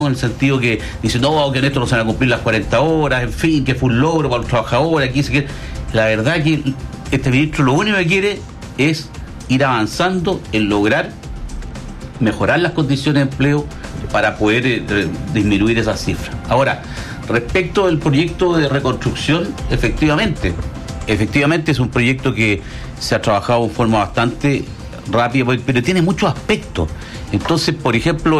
en el sentido que dice, no, que en esto no se van a cumplir las 40 horas, en fin, que fue un logro para los trabajadores, aquí se quiere. La verdad que este ministro lo único que quiere es ir avanzando en lograr mejorar las condiciones de empleo para poder disminuir esas cifras. Ahora, respecto del proyecto de reconstrucción, efectivamente es un proyecto que se ha trabajado de forma bastante rápida, pero tiene muchos aspectos. Entonces, por ejemplo,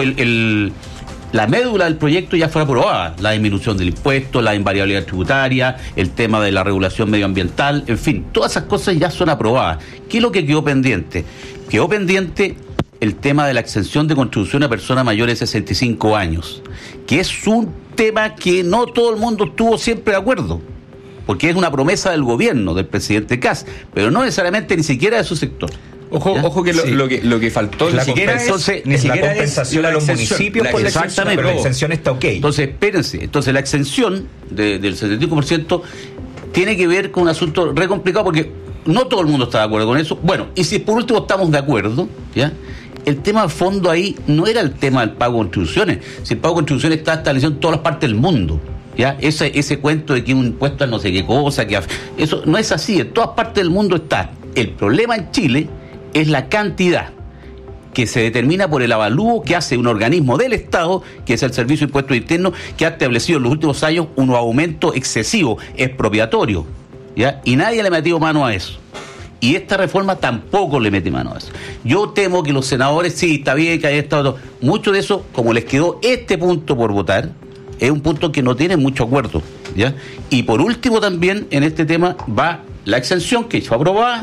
la médula del proyecto ya fue aprobada, la disminución del impuesto, la invariabilidad tributaria, el tema de la regulación medioambiental, en fin, todas esas cosas ya son aprobadas. ¿Qué es lo que quedó pendiente? Quedó pendiente el tema de la exención de contribución a personas mayores de 65 años, que es un tema que no todo el mundo estuvo siempre de acuerdo, porque es una promesa del gobierno, del presidente Kast, pero no necesariamente ni siquiera de su sector. Ojo que lo que faltó ni siquiera es la compensación a los municipios por la exención, pero la exención está ok. Entonces, espérense, la exención del 75% tiene que ver con un asunto re complicado, porque no todo el mundo está de acuerdo con eso. Bueno, y si por último estamos de acuerdo, ¿ya? El tema de fondo ahí no era el tema del pago de contribuciones. Si el pago de contribuciones está establecido en todas las partes del mundo, ¿ya? Ese cuento de que un impuesto a no sé qué cosa, eso no es así, en todas partes del mundo está. El problema en Chile es la cantidad que se determina por el avalúo que hace un organismo del Estado, que es el Servicio de Impuestos Internos, que ha establecido en los últimos años un aumento excesivo, expropiatorio, ¿ya? Y nadie le ha metido mano a eso. Y esta reforma tampoco le mete mano a eso. Yo temo que los senadores, sí, está bien que haya estado, mucho de eso, como les quedó este punto por votar, es un punto que no tiene mucho acuerdo, ¿ya? Y por último también en este tema va la exención que fue aprobada,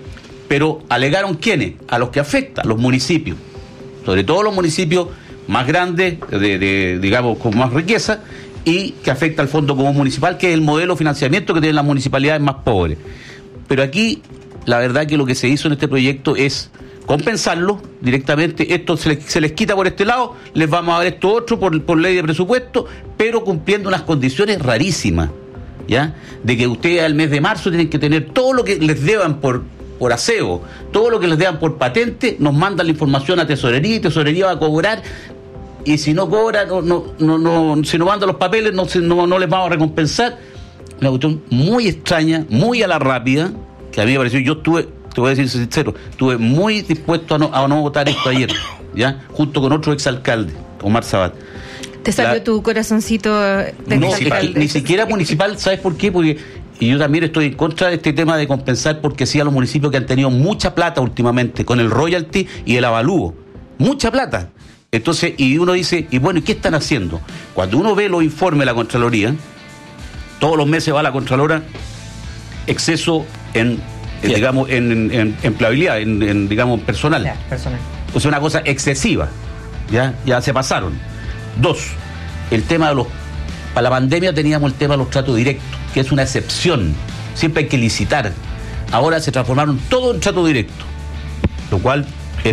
pero alegaron ¿quiénes? A los que afecta, a los municipios, sobre todo los municipios más grandes, digamos, con más riqueza, y que afecta al Fondo Común Municipal, que es el modelo de financiamiento que tienen las municipalidades más pobres. Pero aquí, la verdad que lo que se hizo en este proyecto es compensarlo directamente. Esto se les quita por este lado, les vamos a dar esto otro por ley de presupuesto, pero cumpliendo unas condiciones rarísimas, ¿ya? De que ustedes al mes de marzo tienen que tener todo lo que les deban por aseo, todo lo que les deban por patente, nos mandan la información a Tesorería, y Tesorería va a cobrar, y si no cobra, si no manda los papeles, no les vamos a recompensar. Una cuestión muy extraña, muy a la rápida, que a mí me pareció. Yo te voy a decir sincero, estuve muy dispuesto a no votar esto ayer, ¿ya? Junto con otro exalcalde, Omar Sabat. ¿Te salió tu corazoncito de exalcalde? No, ni siquiera municipal. ¿Sabes por qué? Porque y yo también estoy en contra de este tema de compensar, porque sí, a los municipios que han tenido mucha plata últimamente con el royalty y el avalúo, mucha plata. Entonces, y uno dice, y bueno, ¿y qué están haciendo? Cuando uno ve los informes de la Contraloría, todos los meses va a la Contralora exceso en digamos, en empleabilidad, digamos, personal. Claro, personal. O sea, una cosa excesiva, ya se pasaron. 2, el tema de para la pandemia teníamos el tema de los tratos directos, que es una excepción, siempre hay que licitar. Ahora se transformaron todo en trato directo, lo cual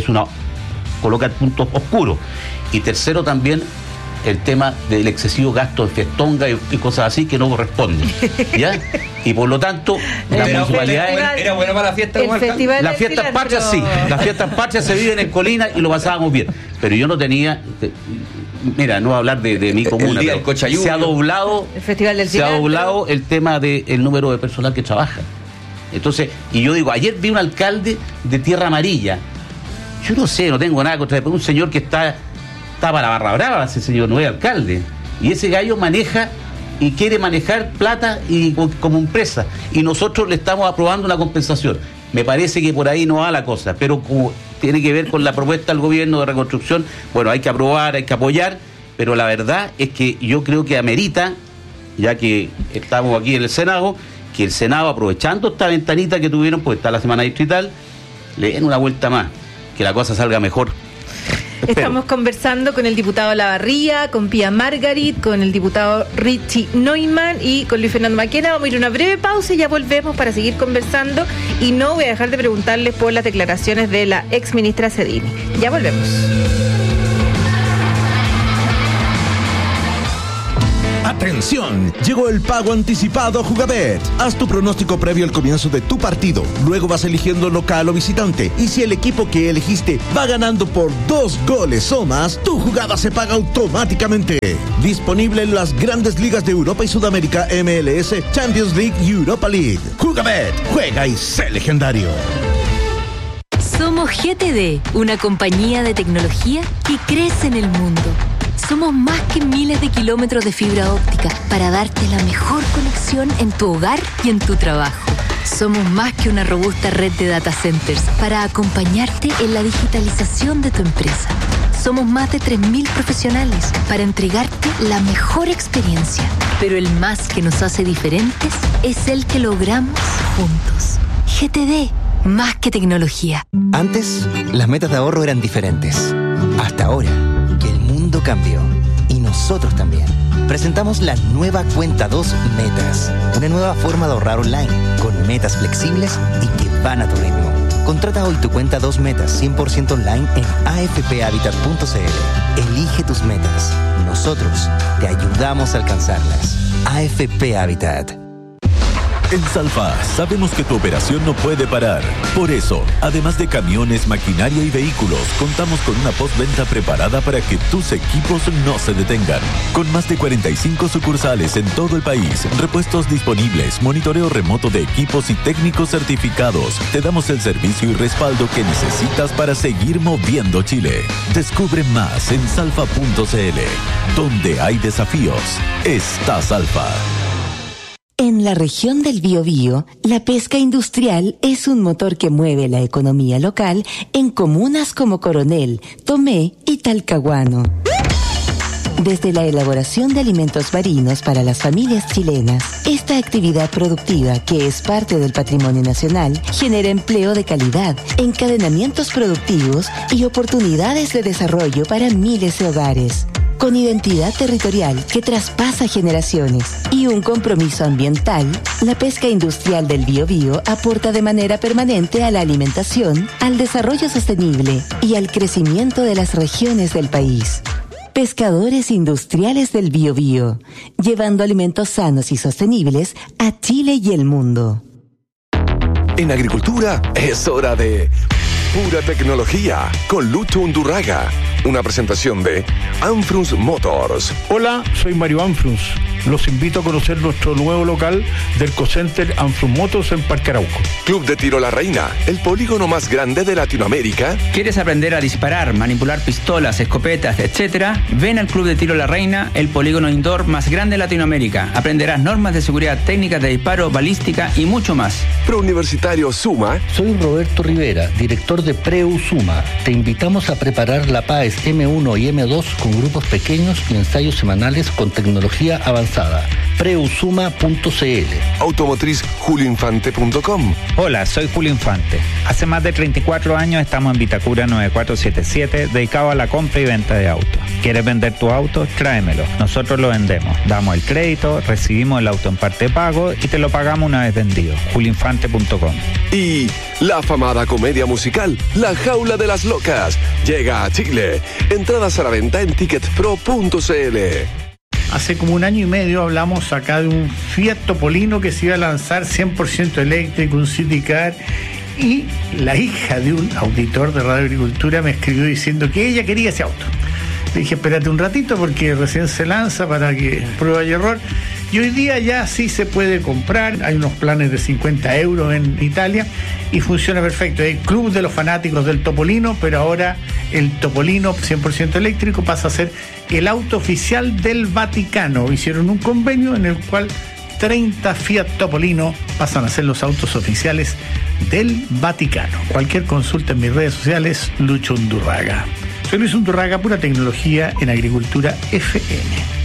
coloca puntos oscuros. Y tercero también, el tema del excesivo gasto en fiestonga y cosas así que no corresponden, ¿ya? Y por lo tanto, las municipalidades... ¿Era bueno para la fiesta? Las fiestas patrias sí, las fiestas patrias se viven en Colina y lo pasábamos bien, pero yo no tenía... Mira, no voy a hablar de mi comuna, pero se ha doblado el Festival del se ha doblado el tema del número de personal que trabaja. Entonces, y yo digo, ayer vi un alcalde de Tierra Amarilla, yo no sé, no tengo nada contra él, pero un señor que está para la barra brava, ese señor no es alcalde, y ese gallo maneja y quiere manejar plata y como empresa, y nosotros le estamos aprobando una compensación. Me parece que por ahí no va la cosa, pero como tiene que ver con la propuesta del gobierno de reconstrucción, bueno, hay que aprobar, hay que apoyar, pero la verdad es que yo creo que amerita, ya que estamos aquí en el Senado, que el Senado, aprovechando esta ventanita que tuvieron, pues está la semana distrital, le den una vuelta más, que la cosa salga mejor. Estamos conversando con el diputado Lavarría, con Pía Margarit, con el diputado Richie Neumann y con Luis Fernando Maquena. Vamos a ir a una breve pausa y ya volvemos para seguir conversando. Y no voy a dejar de preguntarles por las declaraciones de la ex ministra Cedini. Ya volvemos. ¡Atención! Llegó el pago anticipado a Jugabet. Haz tu pronóstico previo al comienzo de tu partido. Luego vas eligiendo local o visitante. Y si el equipo que elegiste va ganando por 2 goles o más, tu jugada se paga automáticamente. Disponible en las grandes ligas de Europa y Sudamérica, MLS, Champions League y Europa League. Jugabet, juega y sé legendario. Somos GTD, una compañía de tecnología que crece en el mundo. Somos más que miles de kilómetros de fibra óptica para darte la mejor conexión en tu hogar y en tu trabajo. Somos más que una robusta red de data centers para acompañarte en la digitalización de tu empresa. Somos más de 3.000 profesionales para entregarte la mejor experiencia. Pero el más que nos hace diferentes es el que logramos juntos. GTD, más que tecnología. Antes, las metas de ahorro eran diferentes. Hasta ahora, que el mundo cambió. Y nosotros también. Presentamos la nueva Cuenta 2 Metas. Una nueva forma de ahorrar online, con metas flexibles y que van a tu ritmo. Contrata hoy tu Cuenta 2 Metas 100% online en afphabitat.cl. Elige tus metas. Nosotros te ayudamos a alcanzarlas. AFP Habitat. En Salfa sabemos que tu operación no puede parar. Por eso, además de camiones, maquinaria y vehículos, contamos con una postventa preparada para que tus equipos no se detengan. Con más de 45 sucursales en todo el país, repuestos disponibles, monitoreo remoto de equipos y técnicos certificados, te damos el servicio y respaldo que necesitas para seguir moviendo Chile. Descubre más en salfa.cl. Donde hay desafíos, está Salfa. En la región del Biobío, la pesca industrial es un motor que mueve la economía local en comunas como Coronel, Tomé y Talcahuano. Desde la elaboración de alimentos marinos para las familias chilenas, esta actividad productiva, que es parte del patrimonio nacional, genera empleo de calidad, encadenamientos productivos y oportunidades de desarrollo para miles de hogares. Con identidad territorial que traspasa generaciones y un compromiso ambiental, la pesca industrial del Biobío aporta de manera permanente a la alimentación, al desarrollo sostenible y al crecimiento de las regiones del país. Pescadores industriales del Biobío, llevando alimentos sanos y sostenibles a Chile y el mundo. En agricultura es hora de Pura Tecnología con Lucho Undurraga. Una presentación de Anfrunz Motors. Hola, soy Mario Anfrunz. Los invito a conocer nuestro nuevo local del Co-Center Anfrunz Motors en Parque Arauco. Club de Tiro La Reina, el polígono más grande de Latinoamérica. ¿Quieres aprender a disparar, manipular pistolas, escopetas, etcétera? Ven al Club de Tiro La Reina, el polígono indoor más grande de Latinoamérica. Aprenderás normas de seguridad, técnicas de disparo, balística y mucho más. Prouniversitario Suma. Soy Roberto Rivera, director de Preu Suma. Te invitamos a preparar la PAES M1 y M2 con grupos pequeños y ensayos semanales con tecnología avanzada. Preusuma.cl. Automotriz julioinfante.com. Hola, soy Julio Infante. Hace más de 34 años estamos en Vitacura 9477, dedicado a la compra y venta de autos. ¿Quieres vender tu auto? Tráemelo. Nosotros lo vendemos. Damos el crédito, recibimos el auto en parte de pago y te lo pagamos una vez vendido. julioinfante.com. Y la afamada comedia musical La Jaula de las Locas llega a Chile. Entradas a la venta en ticketpro.cl. Hace como 1 año y medio hablamos acá de un Fiat Topolino que se iba a lanzar 100% eléctrico, un City Car, y la hija de un auditor de Radio Agricultura me escribió diciendo que ella quería ese auto. Le dije, espérate un ratito porque recién se lanza para que prueba y error. Y hoy día ya sí se puede comprar, hay unos planes de 50 euros en Italia y funciona perfecto. Hay club de los fanáticos del Topolino, pero ahora el Topolino 100% eléctrico pasa a ser el auto oficial del Vaticano. Hicieron un convenio en el cual 30 Fiat Topolino pasan a ser los autos oficiales del Vaticano. Cualquier consulta en mis redes sociales, Lucho Undurraga. Soy Luis Undurraga, Pura Tecnología en Agricultura FM.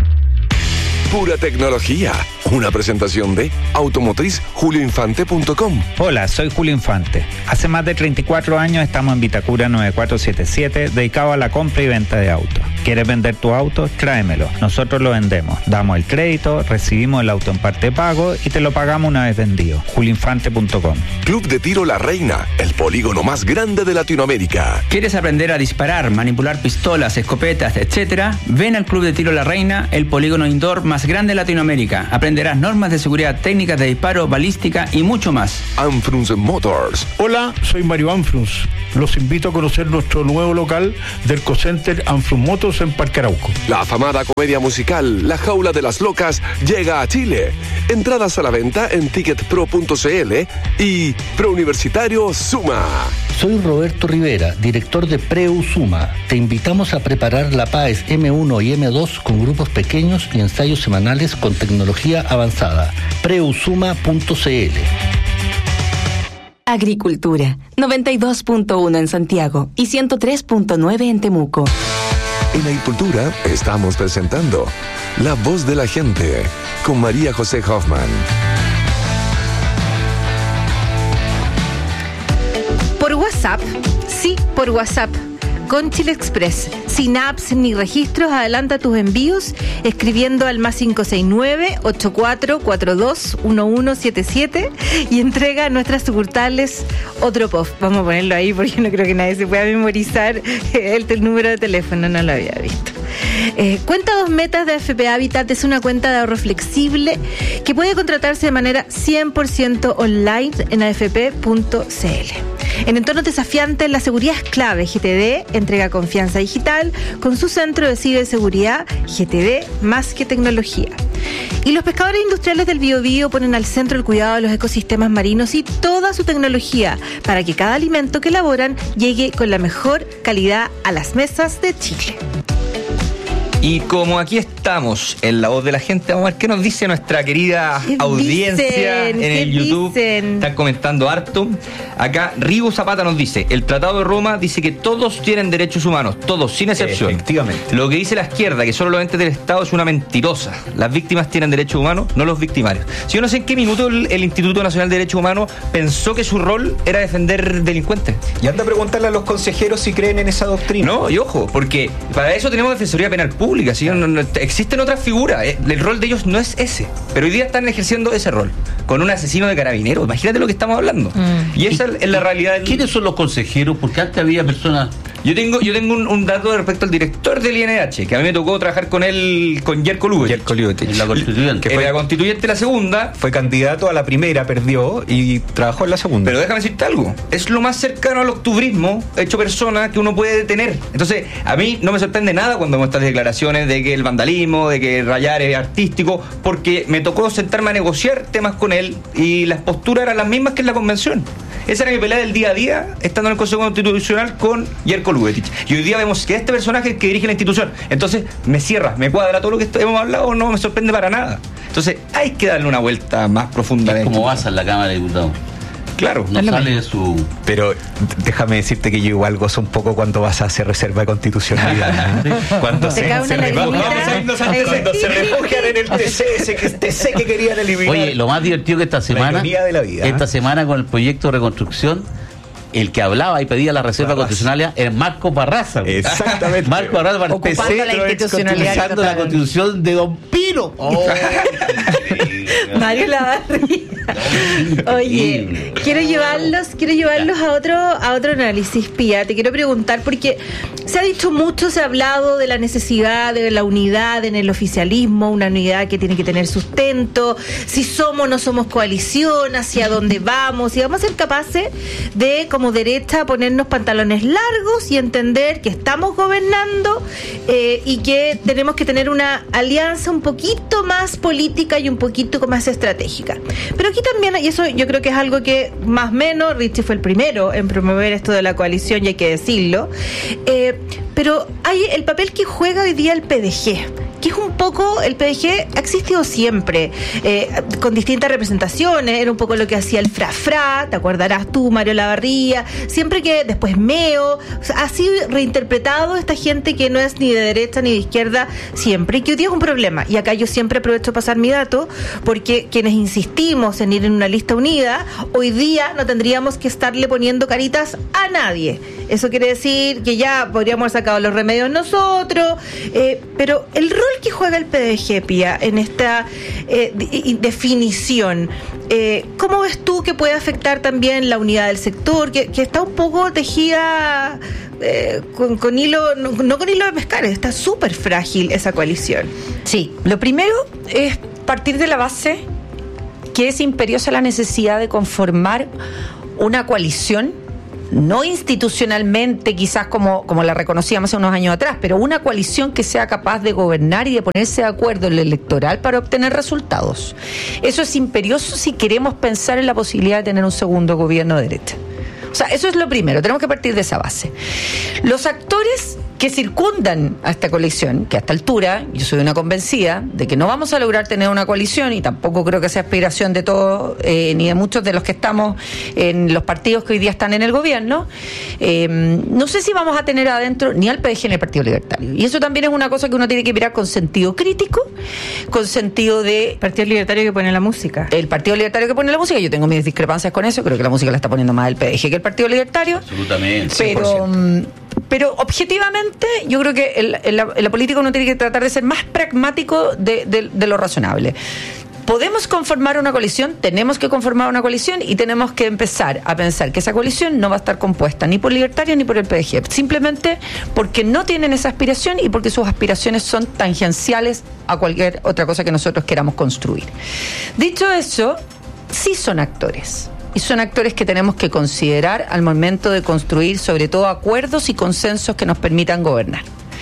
Pura Tecnología, una presentación de Automotriz julioinfante.com. Hola, soy Julio Infante. Hace más de 34 años estamos en Vitacura 9477, dedicado a la compra y venta de autos. ¿Quieres vender tu auto? Tráemelo. Nosotros lo vendemos. Damos el crédito, recibimos el auto en parte de pago y te lo pagamos una vez vendido. Julinfante.com. Club de Tiro La Reina, el polígono más grande de Latinoamérica. ¿Quieres aprender a disparar, manipular pistolas, escopetas, etcétera? Ven al Club de Tiro La Reina, el polígono indoor más grande de Latinoamérica. Aprenderás normas de seguridad, técnicas de disparo, balística y mucho más. Anfrunz Motors. Hola, soy Mario Anfrunz. Los invito a conocer nuestro nuevo local del Cocenter Anfrunz Motors en Parque Arauco. La afamada comedia musical La Jaula de las Locas llega a Chile. Entradas a la venta en ticketpro.cl y Prouniversitario Suma. Soy Roberto Rivera, director de Preusuma. Te invitamos a preparar la PAES M1 y M2 con grupos pequeños y ensayos semanales con tecnología avanzada. Preusuma.cl. Agricultura, 92.1 en Santiago y 103.9 en Temuco. En Agricultura estamos presentando La Voz de la Gente con María José Hoffman. Por WhatsApp, sí, por WhatsApp. Con Chile Express, sin apps ni registros, adelanta tus envíos escribiendo al +569 8442 1177 y entrega a nuestras sucursales otro POF. Vamos a ponerlo ahí porque no creo que nadie se pueda memorizar el número de teléfono, no lo había visto. Cuenta 2 metas de AFP Habitat es una cuenta de ahorro flexible que puede contratarse de manera 100% online en afp.cl. En entornos desafiantes, la seguridad es clave. GTD entrega confianza digital con su centro de ciberseguridad GTD más que tecnología. Y los pescadores industriales del Biobío ponen al centro el cuidado de los ecosistemas marinos y toda su tecnología para que cada alimento que elaboran llegue con la mejor calidad a las mesas de Chile. Y como aquí estamos en La Voz de la Gente, vamos a ver qué nos dice nuestra querida audiencia en el YouTube. Están comentando harto. Acá Rigo Zapata nos dice: el Tratado de Roma dice que todos tienen derechos humanos, todos, sin excepción. Efectivamente. Lo que dice la izquierda, que solo los entes del Estado, es una mentirosa. Las víctimas tienen derechos humanos, no los victimarios. Si yo no sé en qué minuto el Instituto Nacional de Derechos Humanos pensó que su rol era defender delincuentes. Y anda a preguntarle a los consejeros si creen en esa doctrina. No, y ojo, porque para eso tenemos Defensoría Penal Pública. ¿Sí? No, existen otras figuras. El rol de ellos no es ese. Pero hoy día están ejerciendo ese rol con un asesino de carabineros. Imagínate lo que estamos hablando. Y esa es la realidad. ¿Quiénes son los consejeros? Porque antes había personas... Yo tengo un dato respecto al director del INH, que a mí me tocó trabajar con él, con Jerko Lubetic. En la Constituyente. En la Constituyente, la segunda. Fue candidato a la primera, perdió y trabajó en la segunda. Pero déjame decirte algo. Es lo más cercano al octubrismo hecho persona que uno puede tener. Entonces, a mí no me sorprende nada cuando me estas declaraciones de que el vandalismo, de que rayar es artístico, porque me tocó sentarme a negociar temas con él y las posturas eran las mismas que en la convención. Esa era mi pelea del día a día, estando en el Consejo Constitucional con Jerko Lubetic. Y hoy día vemos que este personaje es el que dirige la institución. Entonces, me cierra, me cuadra todo lo que hemos hablado, no me sorprende para nada. Entonces, hay que darle una vuelta más profunda. Es como vas a la Cámara de Diputados. Claro, no sale de su... Pero déjame decirte que yo igual gozo un poco cuando vas a hacer reserva de constitucionalidad. Cuando se refugian en el TC que querían eliminar. Oye, lo más divertido que esta semana, de la vida, esta semana con el proyecto de reconstrucción, el que hablaba y pedía la reserva constitucional era Marco Barraza. Exactamente. Marco Barraza para el PC, utilizando la constitución de Don Pino. Mario Lavarría. Oye, quiero llevarlos a otro análisis, Pía. Te quiero preguntar, porque se ha dicho mucho, se ha hablado de la necesidad de la unidad en el oficialismo, una unidad que tiene que tener sustento, si somos o no somos coalición, hacia dónde vamos, si vamos a ser capaces de, como derecha, ponernos pantalones largos y entender que estamos gobernando y que tenemos que tener una alianza un poquito más política y un poquito más estratégica. Pero aquí también, y eso yo creo que es algo que más o menos Richie fue el primero en promover esto de la coalición, y hay que decirlo, pero hay el papel que juega hoy día el PDG, que es un poco, el PDG ha existido siempre, con distintas representaciones, era un poco lo que hacía el Fra, te acordarás tú, Mario Lavarría, siempre que después Meo, o sea, ha sido reinterpretado esta gente que no es ni de derecha ni de izquierda siempre, y que hoy día es un problema. Y acá yo siempre aprovecho a pasar mi dato, porque quienes insistimos en ir en una lista unida, hoy día no tendríamos que estarle poniendo caritas a nadie. Eso quiere decir que ya podríamos sacar sacado los remedios nosotros, pero el rol que juega el PDG, Pía, en esta definición, ¿cómo ves tú que puede afectar también la unidad del sector, que está un poco tejida con hilo, no con hilo de pescar, está súper frágil esa coalición? Sí, lo primero es partir de la base que es imperiosa la necesidad de conformar una coalición, no institucionalmente quizás como la reconocíamos hace unos años atrás, pero una coalición que sea capaz de gobernar y de ponerse de acuerdo en lo electoral para obtener resultados. Eso es imperioso si queremos pensar en la posibilidad de tener un segundo gobierno de derecha. O sea, eso es lo primero, tenemos que partir de esa base. Los actores que circundan a esta coalición, que a esta altura yo soy una convencida de que no vamos a lograr tener una coalición, y tampoco creo que sea aspiración de todos ni de muchos de los que estamos en los partidos que hoy día están en el gobierno, no sé si vamos a tener adentro ni al PDG ni al Partido Libertario, y eso también es una cosa que uno tiene que mirar con sentido crítico, con sentido de... Partido Libertario que pone la música. El Partido Libertario que pone la música, yo tengo mis discrepancias con eso, creo que la música la está poniendo más el PDG que el Partido Libertario. Absolutamente. Pero objetivamente yo creo que en la política uno tiene que tratar de ser más pragmático de lo razonable. ¿Podemos conformar una coalición? Tenemos que conformar una coalición y tenemos que empezar a pensar que esa coalición no va a estar compuesta ni por Libertarios ni por el PDG, simplemente porque no tienen esa aspiración y porque sus aspiraciones son tangenciales a cualquier otra cosa que nosotros queramos construir. Dicho eso, sí son actores. Y son actores que tenemos que considerar al momento de construir, sobre todo, acuerdos y consensos que nos permitan gobernar.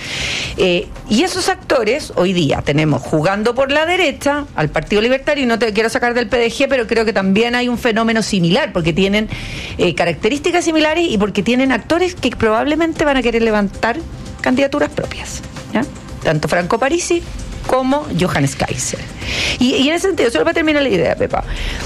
Y esos actores, hoy día tenemos jugando por la derecha al Partido Libertario, y no te quiero sacar del PDG, pero creo que también hay un fenómeno similar, porque tienen características similares y porque tienen actores que probablemente van a querer levantar candidaturas propias, ¿ya? Tanto Franco Parisi como Johannes Kaiser. Y en ese sentido, solo para terminar la idea, Pepa,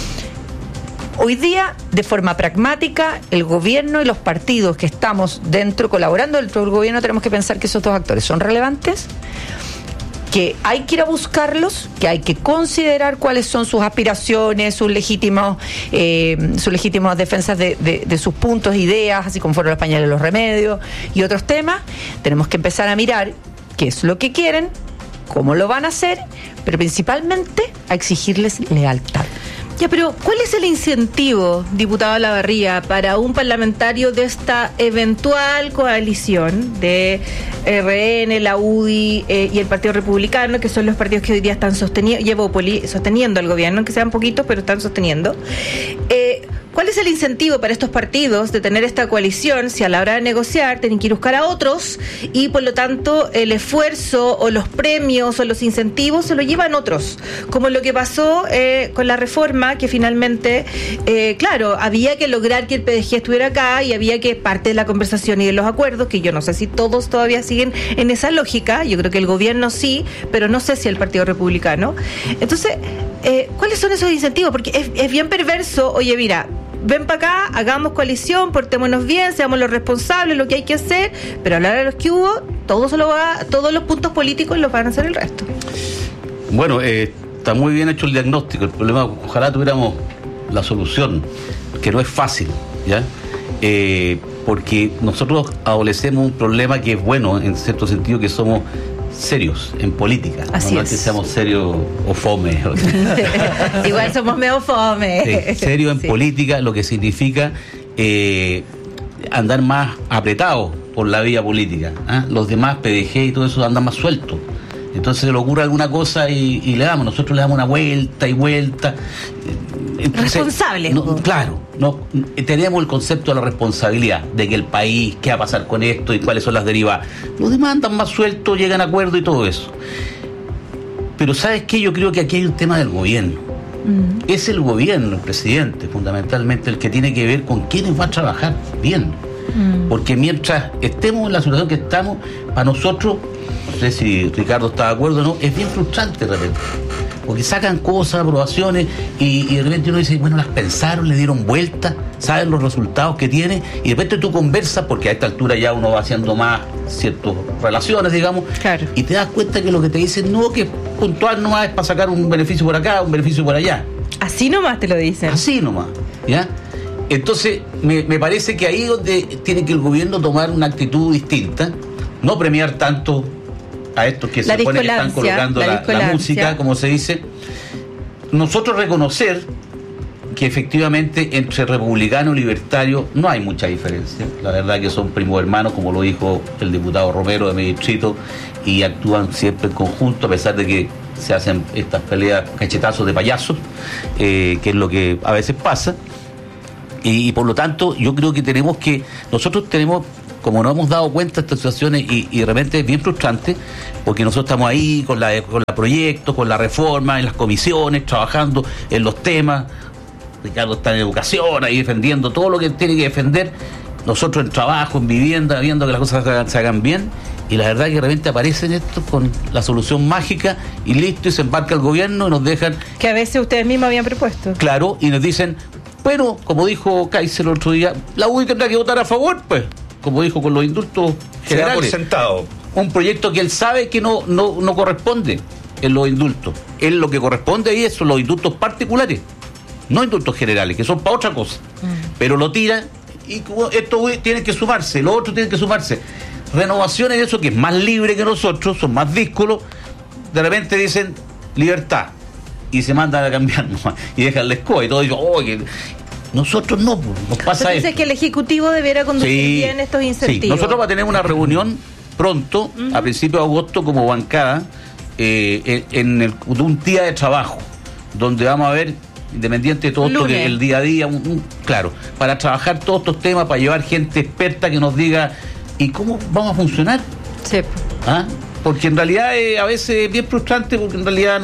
hoy día, de forma pragmática, el gobierno y los partidos que estamos colaborando dentro del gobierno, tenemos que pensar que esos dos actores son relevantes, que hay que ir a buscarlos, que hay que considerar cuáles son sus aspiraciones, sus legítimas defensas de sus puntos, ideas, así como fueron los pañales, los remedios y otros temas. Tenemos que empezar a mirar qué es lo que quieren, cómo lo van a hacer, pero principalmente a exigirles lealtad. Ya, pero ¿cuál es el incentivo, diputado Olavarría, para un parlamentario de esta eventual coalición de RN, la UDI y el Partido Republicano, que son los partidos que hoy día están sosteniendo al gobierno, aunque sean poquitos, pero están sosteniendo? ¿Cuál es el incentivo para estos partidos de tener esta coalición si a la hora de negociar tienen que ir a buscar a otros y por lo tanto el esfuerzo o los premios o los incentivos se lo llevan otros? Como lo que pasó con la reforma, que finalmente, claro, había que lograr que el PDG estuviera acá y había que parte de la conversación y de los acuerdos, que yo no sé si todos todavía siguen en esa lógica, yo creo que el gobierno sí, pero no sé si el Partido Republicano. Entonces, ¿cuáles son esos incentivos? Porque es bien perverso, oye, mira, ven para acá, hagamos coalición, portémonos bien, seamos los responsables, lo que hay que hacer, pero a la hora de los que hubo, todos los puntos políticos los van a hacer el resto. Bueno, está muy bien hecho el diagnóstico. El problema, ojalá tuviéramos la solución, que no es fácil, ¿ya? Porque nosotros adolecemos un problema que es bueno, en cierto sentido, que somos serios en política. Así no es que seamos serios o fome. Igual somos medio fome. Sí, serio en política, lo que significa andar más apretados por la vía política. Los demás, PDG y todo eso, andan más sueltos. Entonces se le ocurre alguna cosa y le damos. Nosotros le damos una vuelta y vuelta. Entonces, responsables. Claro, tenemos el concepto de la responsabilidad, de que el país, qué va a pasar con esto y cuáles son las derivas. Los demás andan más sueltos, llegan a acuerdo y todo eso. Pero ¿sabes qué? Yo creo que aquí hay un tema del gobierno. Es el gobierno, el presidente, fundamentalmente, el que tiene que ver con quiénes va a trabajar bien. Porque mientras estemos en la situación que estamos, para nosotros, no sé si Ricardo está de acuerdo o no, es bien frustrante de repente. Porque sacan cosas, aprobaciones, y de repente uno dice, bueno, las pensaron, le dieron vuelta, saben los resultados que tiene, y de repente tú conversas, porque a esta altura ya uno va haciendo más ciertas relaciones, digamos, claro, y te das cuenta que lo que te dicen, no, que puntual nomás es para sacar un beneficio por acá, un beneficio por allá. Así nomás te lo dicen. Así nomás, ¿ya? Entonces, me parece que ahí es donde tiene que el gobierno tomar una actitud distinta, no premiar tanto a estos que se supone que están colocando la música, como se dice. Nosotros reconocer que efectivamente entre republicano y libertario no hay mucha diferencia. La verdad que son primos hermanos, como lo dijo el diputado Romero de mi distrito, y actúan siempre en conjunto, a pesar de que se hacen estas peleas cachetazos de payasos, que es lo que a veces pasa. Y por lo tanto, yo creo que nosotros tenemos, como nos hemos dado cuenta de estas situaciones, y de repente es bien frustrante, porque nosotros estamos ahí con la proyectos, con la reforma, en las comisiones, trabajando en los temas. Ricardo está en educación, ahí defendiendo todo lo que tiene que defender. Nosotros en trabajo, en vivienda, viendo que las cosas se hagan bien. Y la verdad que de repente aparecen estos con la solución mágica y listo, y se embarca el gobierno y nos dejan... Que a veces ustedes mismos habían propuesto. Claro, y nos dicen, bueno, como dijo Kaiser el otro día, la UDI tendrá que votar a favor, pues, como dijo con los indultos generales. Se da por sentado. Un proyecto que él sabe que no corresponde en los indultos. Él lo que corresponde ahí son los indultos particulares, no indultos generales, que son para otra cosa. Pero lo tira y esto tiene que sumarse, lo otro tiene que sumarse. Renovaciones de eso que es más libre que nosotros, son más díscolos, de repente dicen libertad y se mandan a cambiar nomás, y dejan la escoba y todo, y dicen, nosotros no, nos pasa eso. Entonces que el Ejecutivo debiera conducir bien estos incentivos. Sí. Nosotros vamos a tener una reunión pronto, a principios de agosto, como bancada, en un día de trabajo, donde vamos a ver, independiente de todo esto, que el día a día, claro, para trabajar todos estos temas, para llevar gente experta que nos diga, ¿y cómo vamos a funcionar? Sí. Porque en realidad a veces es bien frustrante, porque en realidad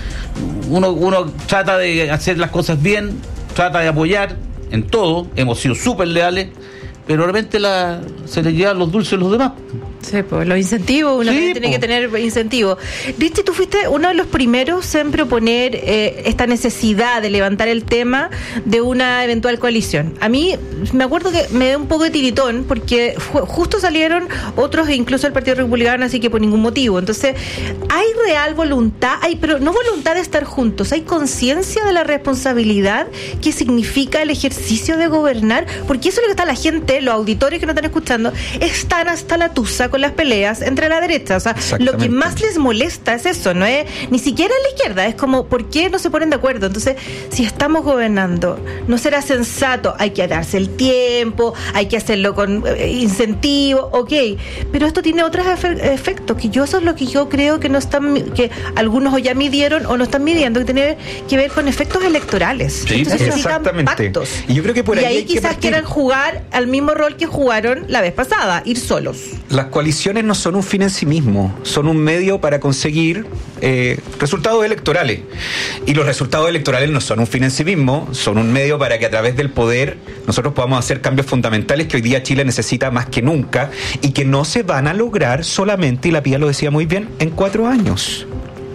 uno trata de hacer las cosas bien, trata de apoyar en todo, hemos sido súper leales, pero de repente se le llevan los dulces a los demás. Sí, pues los incentivos, uno tiene que tener incentivos. Richie, tú fuiste uno de los primeros en proponer esta necesidad de levantar el tema de una eventual coalición. A mí me acuerdo que me dio un poco de tiritón porque justo salieron otros, incluso el Partido Republicano, así que por ningún motivo. Entonces, hay real voluntad, pero no voluntad de estar juntos, hay conciencia de la responsabilidad que significa el ejercicio de gobernar, porque eso es lo que está la gente, los auditores que nos están escuchando, están hasta la tusa con las peleas entre la derecha. O sea, lo que más les molesta es eso, no es ni siquiera la izquierda, es como, ¿por qué no se ponen de acuerdo? Entonces, si estamos gobernando, no será sensato, hay que darse el tiempo, hay que hacerlo con incentivos, ok, pero esto tiene otros efectos, que eso es lo que yo creo que no están, que algunos o ya midieron o no están midiendo, que tiene que ver con efectos electorales. Sí, exactamente. Pactos. Y yo creo que por ahí quizás quieran jugar al mismo rol que jugaron la vez pasada, ir solos. Las coaliciones no son un fin en sí mismo, son un medio para conseguir resultados electorales. Y los resultados electorales no son un fin en sí mismo, son un medio para que a través del poder nosotros podamos hacer cambios fundamentales que hoy día Chile necesita más que nunca y que no se van a lograr solamente, y la Pía lo decía muy bien, en 4 años.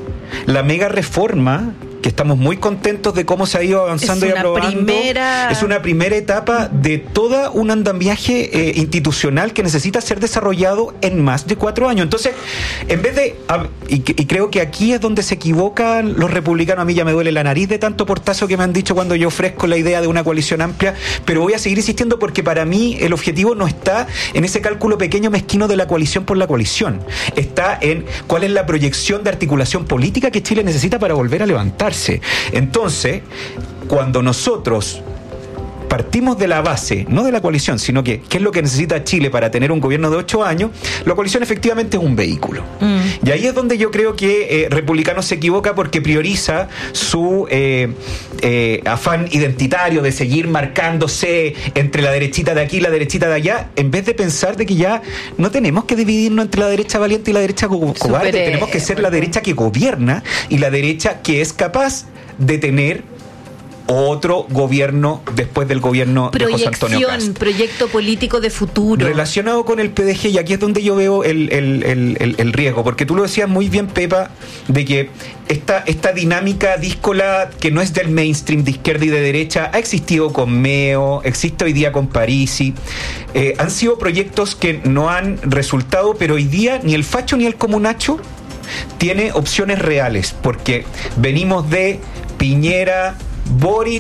La mega reforma, que estamos muy contentos de cómo se ha ido avanzando y aprobando, es una primera etapa de todo un andamiaje institucional que necesita ser desarrollado en más de 4 años. Entonces, en vez de, y creo que aquí es donde se equivocan los republicanos, a mí ya me duele la nariz de tanto portazo que me han dicho cuando yo ofrezco la idea de una coalición amplia, pero voy a seguir insistiendo porque para mí el objetivo no está en ese cálculo pequeño mezquino de la coalición por la coalición, está en cuál es la proyección de articulación política que Chile necesita para volver a levantar. Entonces, cuando nosotros partimos de la base, no de la coalición, sino que qué es lo que necesita Chile para tener un gobierno de 8 años, la coalición efectivamente es un vehículo. Y ahí es donde yo creo que Republicano se equivoca porque prioriza su afán identitario de seguir marcándose entre la derechita de aquí y la derechita de allá, en vez de pensar de que ya no tenemos que dividirnos entre la derecha valiente y la derecha cobarde, tenemos que ser la derecha que gobierna y la derecha que es capaz de tener otro gobierno después del gobierno de José Antonio Kast. Proyecto político de futuro. Relacionado con el PDG, y aquí es donde yo veo el riesgo, porque tú lo decías muy bien, Pepa, de que esta dinámica díscola que no es del mainstream de izquierda y de derecha, ha existido con Meo, existe hoy día con Parisi, han sido proyectos que no han resultado, pero hoy día ni el facho ni el comunacho tiene opciones reales, porque venimos de Piñera, Boric,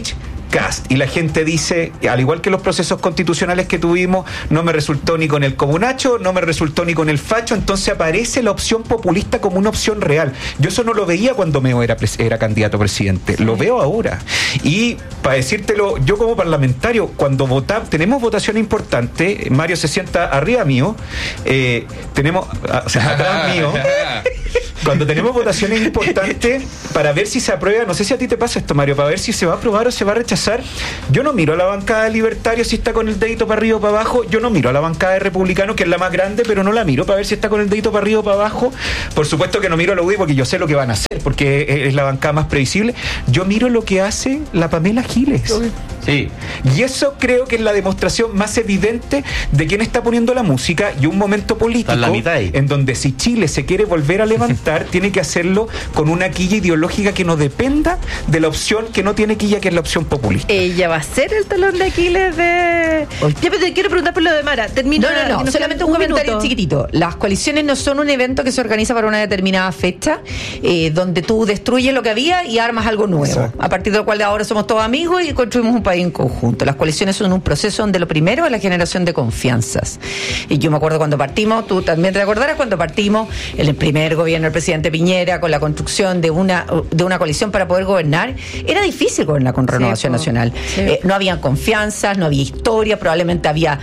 Kast. Y la gente dice, al igual que los procesos constitucionales que tuvimos, no me resultó ni con el comunacho, no me resultó ni con el facho, entonces aparece la opción populista como una opción real. Yo eso no lo veía cuando Meo era candidato a presidente, lo veo ahora. Y para decírtelo, yo como parlamentario, cuando tenemos votación importante, Mario se sienta arriba mío, tenemos, o sea, atrás mío, cuando tenemos votaciones importantes para ver si se aprueba, no sé si a ti te pasa esto, Mario, para ver si se va a aprobar o se va a rechazar, yo no miro a la bancada de Libertarios si está con el dedito para arriba o para abajo, yo no miro a la bancada de Republicanos, que es la más grande, pero no la miro para ver si está con el dedito para arriba o para abajo. Por supuesto que no miro a la UDI porque yo sé lo que van a hacer, porque es la bancada más previsible. Yo miro lo que hace la Pamela Giles. Sí. Y eso creo que es la demostración más evidente de quién está poniendo la música y un momento político en donde si Chile se quiere volver a levantar, tiene que hacerlo con una quilla ideológica que no dependa de la opción que no tiene quilla, que es la opción populista. Ella va a ser el talón de Aquiles de... Ya, pero te quiero preguntar por lo de Mara. Termino. No, solamente un comentario chiquitito. Las coaliciones no son un evento que se organiza para una determinada fecha, donde tú destruyes lo que había y armas algo nuevo. Exacto. A partir de lo cual ahora somos todos amigos y construimos un país en conjunto. Las coaliciones son un proceso donde lo primero es la generación de confianzas. Y yo me acuerdo cuando partimos, tú también te acordarás, cuando partimos el primer gobierno del presidente Piñera con la construcción de una coalición para poder gobernar, era difícil gobernar con Renovación Nacional. Sí. No había confianzas, no había historia, probablemente había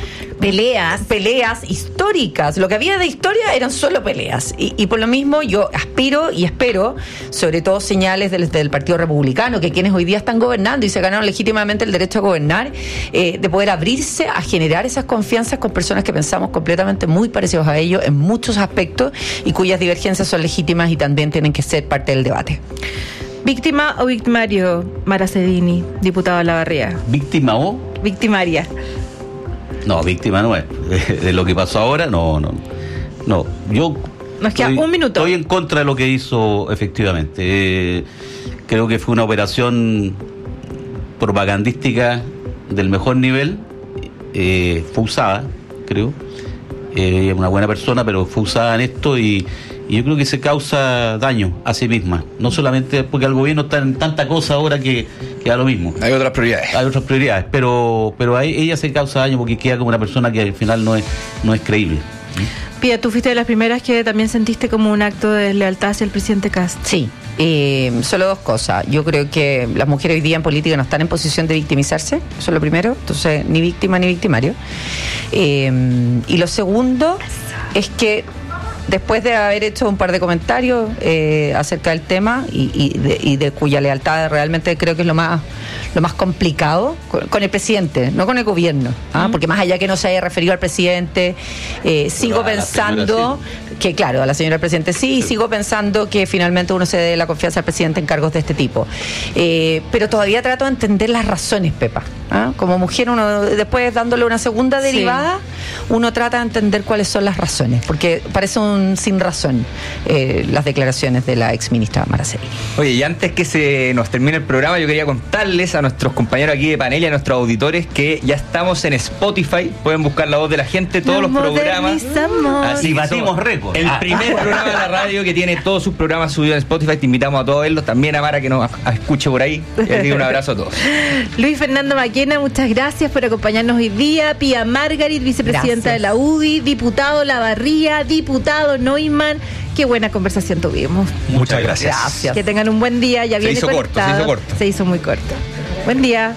peleas históricas. Lo que había de historia eran solo peleas. Y por lo mismo yo aspiro y espero, sobre todo señales del Partido Republicano, que quienes hoy día están gobernando y se ganaron legítimamente el derecho a gobernar, de poder abrirse a generar esas confianzas con personas que pensamos completamente muy parecidos a ellos en muchos aspectos y cuyas divergencias son legítimas y también tienen que ser parte del debate. ¿Víctima o victimario, Mara Cedini, diputado de Olavarría? ¿Víctima o? Victimaria. No, víctima no es. De lo que pasó ahora, no. Yo nos queda un minuto. Estoy en contra de lo que hizo, efectivamente. Creo que fue una operación propagandística del mejor nivel. Fue usada, creo. Es una buena persona, pero fue usada en esto y yo creo que se causa daño a sí misma. No solamente porque el gobierno está en tanta cosa ahora que da lo mismo. Hay otras prioridades. Pero ahí ella se causa daño porque queda como una persona que al final no es creíble. Pía, tú fuiste de las primeras que también sentiste como un acto de deslealtad hacia el presidente Kast. Sí. Solo dos cosas. Yo creo que las mujeres hoy día en política no están en posición de victimizarse, eso es lo primero. Entonces, ni víctima ni victimario. Y lo segundo es que después de haber hecho un par de comentarios acerca del tema y de cuya lealtad realmente creo que es lo más complicado con el presidente, no con el gobierno, porque más allá que no se haya referido al presidente, sigo pensando que, claro, a la señora presidente sí, y sigo pensando que finalmente uno se dé la confianza al presidente en cargos de este tipo, pero todavía trato de entender las razones, Pepa. Como mujer, uno después dándole una segunda derivada, uno trata de entender cuáles son las razones, porque parece un sin razón las declaraciones de la ex ministra Mara Cedini. Oye, y antes que se nos termine el programa, yo quería contarles a nuestros compañeros aquí de panel y a nuestros auditores que ya estamos en Spotify. Pueden buscar La Voz de la Gente, todos los programas. Así batimos récord. El primer programa de la radio que tiene todos sus programas subidos en Spotify. Te invitamos a todos verlos. También a Mara que nos escuche por ahí. Les digo un abrazo a todos. Luis Fernando Maquena, muchas gracias por acompañarnos hoy día. Pía Margarit, vicepresidenta de la UDI, diputado Olavarría, diputado Neumann. Qué buena conversación tuvimos. Muchas gracias. Que tengan un buen día. Ya viene conectado. Se hizo muy corto. Buen día.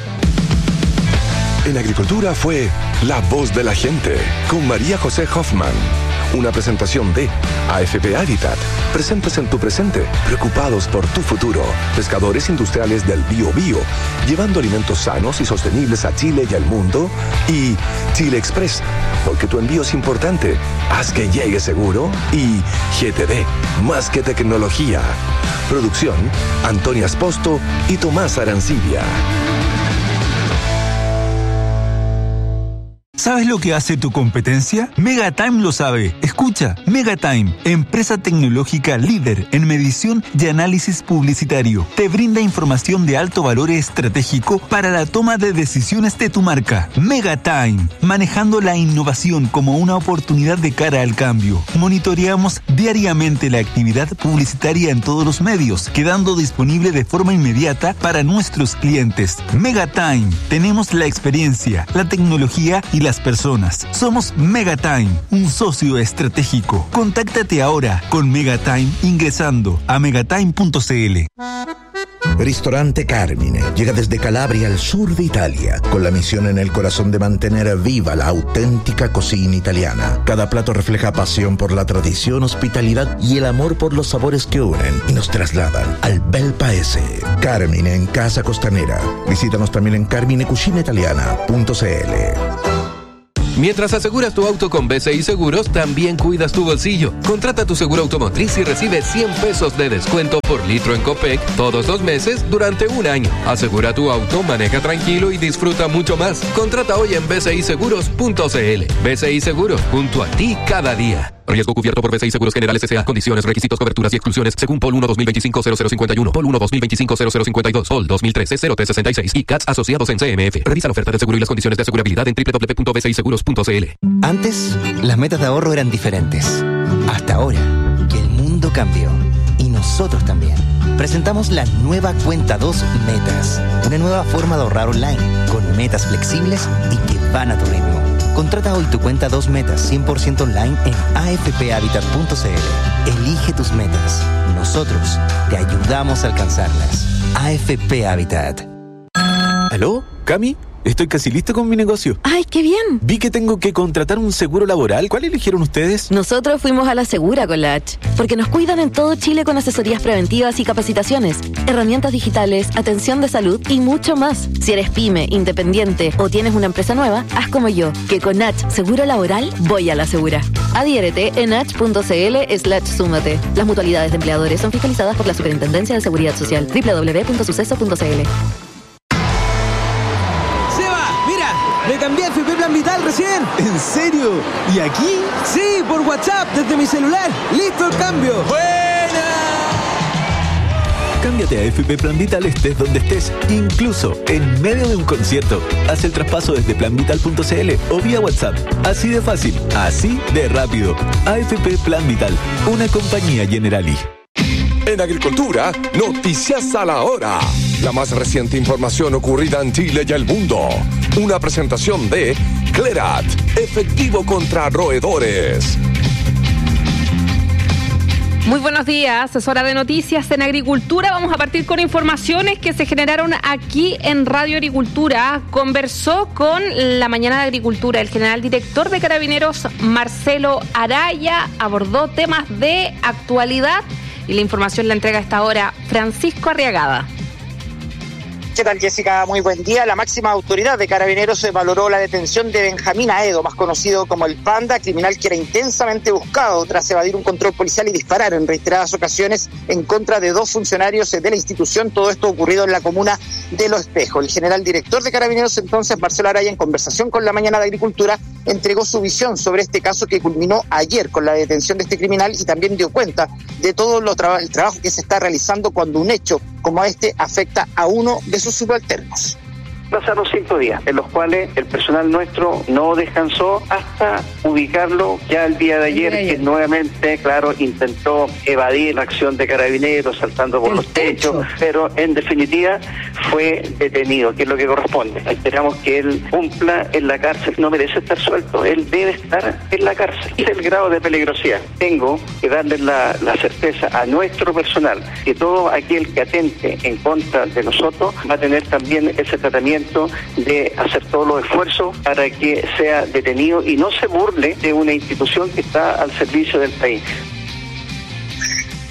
En Agricultura fue La Voz de la Gente con María José Hoffman. Una presentación de AFP Habitat. Presentes en tu presente, preocupados por tu futuro. Pescadores industriales del Biobío, llevando alimentos sanos y sostenibles a Chile y al mundo. Y Chile Express, porque tu envío es importante. Haz que llegue seguro. Y GTD, más que tecnología. Producción, Antonia Esposto y Tomás Arancibia. ¿Sabes lo que hace tu competencia? Megatime lo sabe. Escucha, Megatime, empresa tecnológica líder en medición y análisis publicitario, te brinda información de alto valor estratégico para la toma de decisiones de tu marca. Megatime, manejando la innovación como una oportunidad de cara al cambio. Monitoreamos diariamente la actividad publicitaria en todos los medios, quedando disponible de forma inmediata para nuestros clientes. Megatime, tenemos la experiencia, la tecnología y las personas. Somos Megatime, un socio estratégico. Contáctate ahora con Megatime ingresando a megatime.cl. Ristorante Carmine llega desde Calabria al sur de Italia con la misión en el corazón de mantener viva la auténtica cocina italiana. Cada plato refleja pasión por la tradición, hospitalidad y el amor por los sabores que unen y nos trasladan al bel paese. Carmine en Casa Costanera. Visítanos también en carminecucinaitaliana.cl. Mientras aseguras tu auto con BCI Seguros, también cuidas tu bolsillo. Contrata tu seguro automotriz y recibe 100 pesos de descuento por litro en Copec todos los meses durante un año. Asegura tu auto, maneja tranquilo y disfruta mucho más. Contrata hoy en bciseguros.cl. BCI Seguros, junto a ti cada día. Riesgo cubierto por BCI Seguros Generales S.A. Condiciones, requisitos, coberturas y exclusiones según POL 1 2025-0051, POL 1 2025-0052, POL 2013-0366 y CATS asociados en CMF. Revisa la oferta de seguro y las condiciones de asegurabilidad en www.bciseguros.cl. Antes, las metas de ahorro eran diferentes. Hasta ahora, que el mundo cambió. Y nosotros también. Presentamos la nueva Cuenta 2 Metas. Una nueva forma de ahorrar online, con metas flexibles y que van a tu ritmo. Contrata hoy tu Cuenta 2 Metas 100% online en afphabitat.cl. Elige tus metas. Nosotros te ayudamos a alcanzarlas. AFP Habitat. ¿Aló? ¿Cami? Estoy casi listo con mi negocio. ¡Ay, qué bien! Vi que tengo que contratar un seguro laboral. ¿Cuál eligieron ustedes? Nosotros fuimos a la Segura con la H, porque nos cuidan en todo Chile con asesorías preventivas y capacitaciones, herramientas digitales, atención de salud y mucho más. Si eres pyme, independiente o tienes una empresa nueva, haz como yo, que con H Seguro Laboral voy a la Segura. Adhiérete en h.cl/súmate. Las mutualidades de empleadores son fiscalizadas por la Superintendencia de Seguridad Social. www.suceso.cl. Me cambié a FP Plan Vital recién. ¿En serio? ¿Y aquí? Sí, por WhatsApp, desde mi celular. ¡Listo el cambio! ¡Buena! Cámbiate a FP Plan Vital estés donde estés, incluso en medio de un concierto. Haz el traspaso desde planvital.cl o vía WhatsApp. Así de fácil, así de rápido. AFP Plan Vital, una compañía Generali. En Agricultura, noticias a la hora. La más reciente información ocurrida en Chile y el mundo. Una presentación de Clerat, efectivo contra roedores. Muy buenos días, es hora de noticias en Agricultura. Vamos a partir con informaciones que se generaron aquí en Radio Agricultura. Conversó con La Mañana de Agricultura el general director de Carabineros, Marcelo Araya. Abordó temas de actualidad y la información la entrega a esta hora Francisco Arriagada. ¿Qué tal, Jessica? Muy buen día. La máxima autoridad de Carabineros valoró la detención de Benjamín Aedo, más conocido como el Panda, criminal que era intensamente buscado tras evadir un control policial y disparar en reiteradas ocasiones en contra de 2 funcionarios de la institución. Todo esto ocurrido en la comuna de Los Espejos. El general director de Carabineros, entonces, Marcelo Araya, en conversación con La Mañana de Agricultura, entregó su visión sobre este caso que culminó ayer con la detención de este criminal y también dio cuenta de todo el trabajo que se está realizando cuando un hecho como este afecta a uno de sus subalternos. Pasaron 5 días en los cuales el personal nuestro no descansó hasta ubicarlo ya el día de ayer, que nuevamente, claro, intentó evadir la acción de Carabineros saltando por los techos, pero en definitiva fue detenido, que es lo que corresponde. Esperamos que él cumpla en la cárcel, no merece estar suelto, él debe estar en la cárcel. Es el grado de peligrosidad. Tengo que darle la certeza a nuestro personal que todo aquel que atente en contra de nosotros va a tener también ese tratamiento de hacer todos los esfuerzos para que sea detenido y no se burle de una institución que está al servicio del país.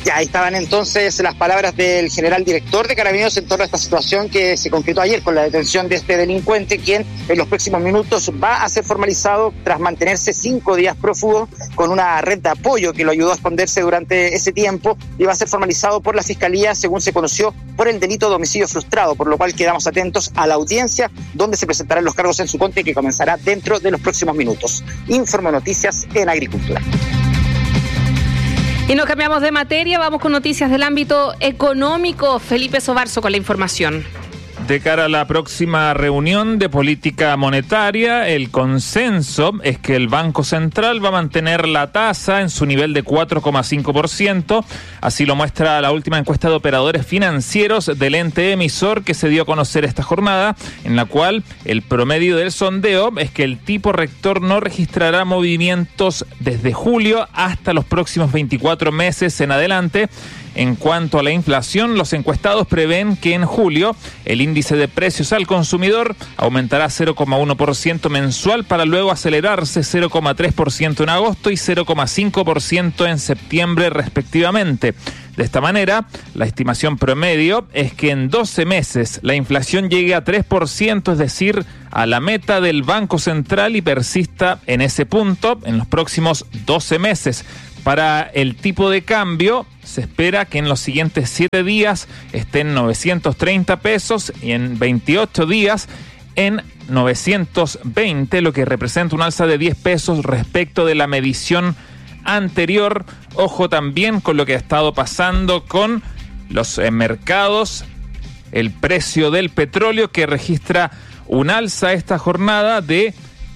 Ya, ahí estaban entonces las palabras del general director de Carabineros en torno a esta situación que se concretó ayer con la detención de este delincuente, quien en los próximos minutos va a ser formalizado tras mantenerse 5 días prófugo con una red de apoyo que lo ayudó a esconderse durante ese tiempo, y va a ser formalizado por la Fiscalía, según se conoció, por el delito de homicidio frustrado, por lo cual quedamos atentos a la audiencia donde se presentarán los cargos en su contra, que comenzará dentro de los próximos minutos. Informo Noticias en Agricultura. Y nos cambiamos de materia, vamos con noticias del ámbito económico. Felipe Sobarzo con la información. De cara a la próxima reunión de política monetaria, el consenso es que el Banco Central va a mantener la tasa en su nivel de 4,5%. Así lo muestra la última encuesta de operadores financieros del ente emisor que se dio a conocer esta jornada, en la cual el promedio del sondeo es que el tipo rector no registrará movimientos desde julio hasta los próximos 24 meses en adelante. En cuanto a la inflación, los encuestados prevén que en julio el índice de precios al consumidor aumentará 0,1% mensual para luego acelerarse 0,3% en agosto y 0,5% en septiembre respectivamente. De esta manera, la estimación promedio es que en 12 meses la inflación llegue a 3%, es decir, a la meta del Banco Central, y persista en ese punto en los próximos 12 meses. Para el tipo de cambio, se espera que en los siguientes 7 días esté en 930 pesos y en 28 días en 920, lo que representa un alza de 10 pesos respecto de la medición anterior. Ojo también con lo que ha estado pasando con los mercados, el precio del petróleo, que registra un alza esta jornada de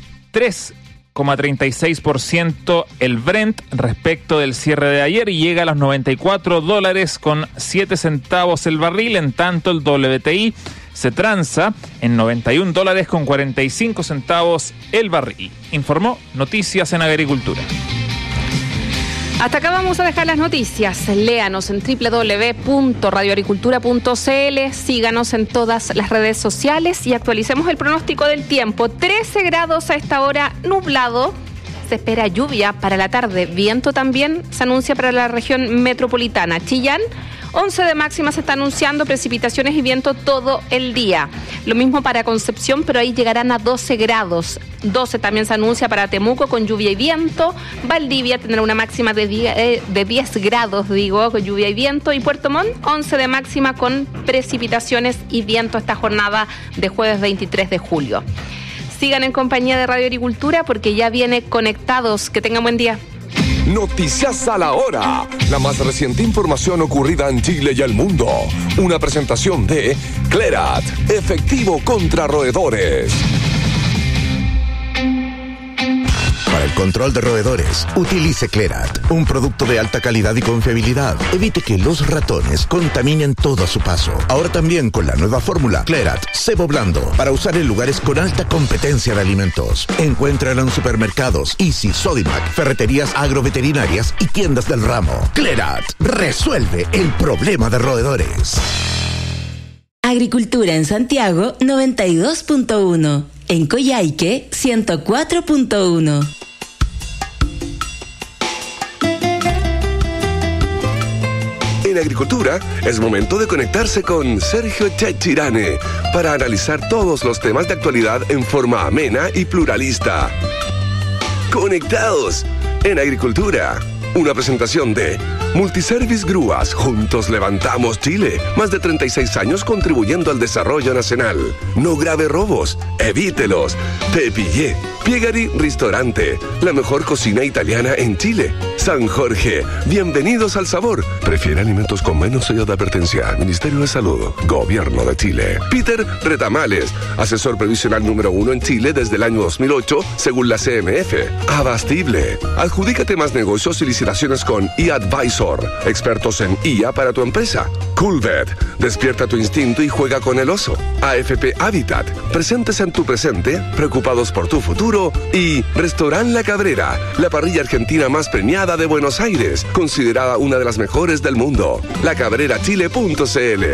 3,36% el Brent respecto del cierre de ayer y llega a los $94.07 el barril. En tanto, el WTI se transa en $91.45 el barril. Informó Noticias en Agricultura. Hasta acá vamos a dejar las noticias. Léanos en www.radioagricultura.cl, síganos en todas las redes sociales y actualicemos el pronóstico del tiempo. 13 grados a esta hora, nublado. Se espera lluvia para la tarde. Viento también se anuncia para la región metropolitana. Chillán, 11 de máxima, se está anunciando precipitaciones y viento todo el día. Lo mismo para Concepción, pero ahí llegarán a 12 grados. 12 también se anuncia para Temuco con lluvia y viento. Valdivia tendrá una máxima de 10 grados, con lluvia y viento. Y Puerto Montt, 11 de máxima con precipitaciones y viento esta jornada de jueves 23 de julio. Sigan en compañía de Radio Agricultura porque ya viene Conectados. Que tengan buen día. Noticias a la hora. La más reciente información ocurrida en Chile y el mundo. Una presentación de Clerat, efectivo contra roedores. Para el control de roedores, utilice Clerat, un producto de alta calidad y confiabilidad. Evite que los ratones contaminen todo a su paso. Ahora también con la nueva fórmula Clerat Cebo Blando, para usar en lugares con alta competencia de alimentos. Encuéntrala en supermercados, Easy, Sodimac, ferreterías agroveterinarias y tiendas del ramo. Clerat resuelve el problema de roedores. Agricultura en Santiago 92.1. En Coyhaique 104.1. En Agricultura es momento de conectarse con Sergio Chachirane para analizar todos los temas de actualidad en forma amena y pluralista. Conectados en Agricultura. Una presentación de Multiservice Grúas. Juntos levantamos Chile. Más de 36 años contribuyendo al desarrollo nacional. No grave robos. Evítelos. Te pillé. Piegari Ristorante. La mejor cocina italiana en Chile. San Jorge. Bienvenidos al sabor. Prefiere alimentos con menos sello de advertencia. Ministerio de Salud. Gobierno de Chile. Peter Retamales. Asesor previsional número 1 en Chile desde el año 2008, según la CMF. Abastible. Adjudícate más negocios y licitaciones con eAdvisor. Expertos en IA para tu empresa. Coolbet. Despierta tu instinto y juega con el oso. AFP Habitat. Presentes en tu presente, preocupados por tu futuro. Y Restaurant La Cabrera, la parrilla argentina más premiada de Buenos Aires, considerada una de las mejores del mundo. lacabrerachile.cl.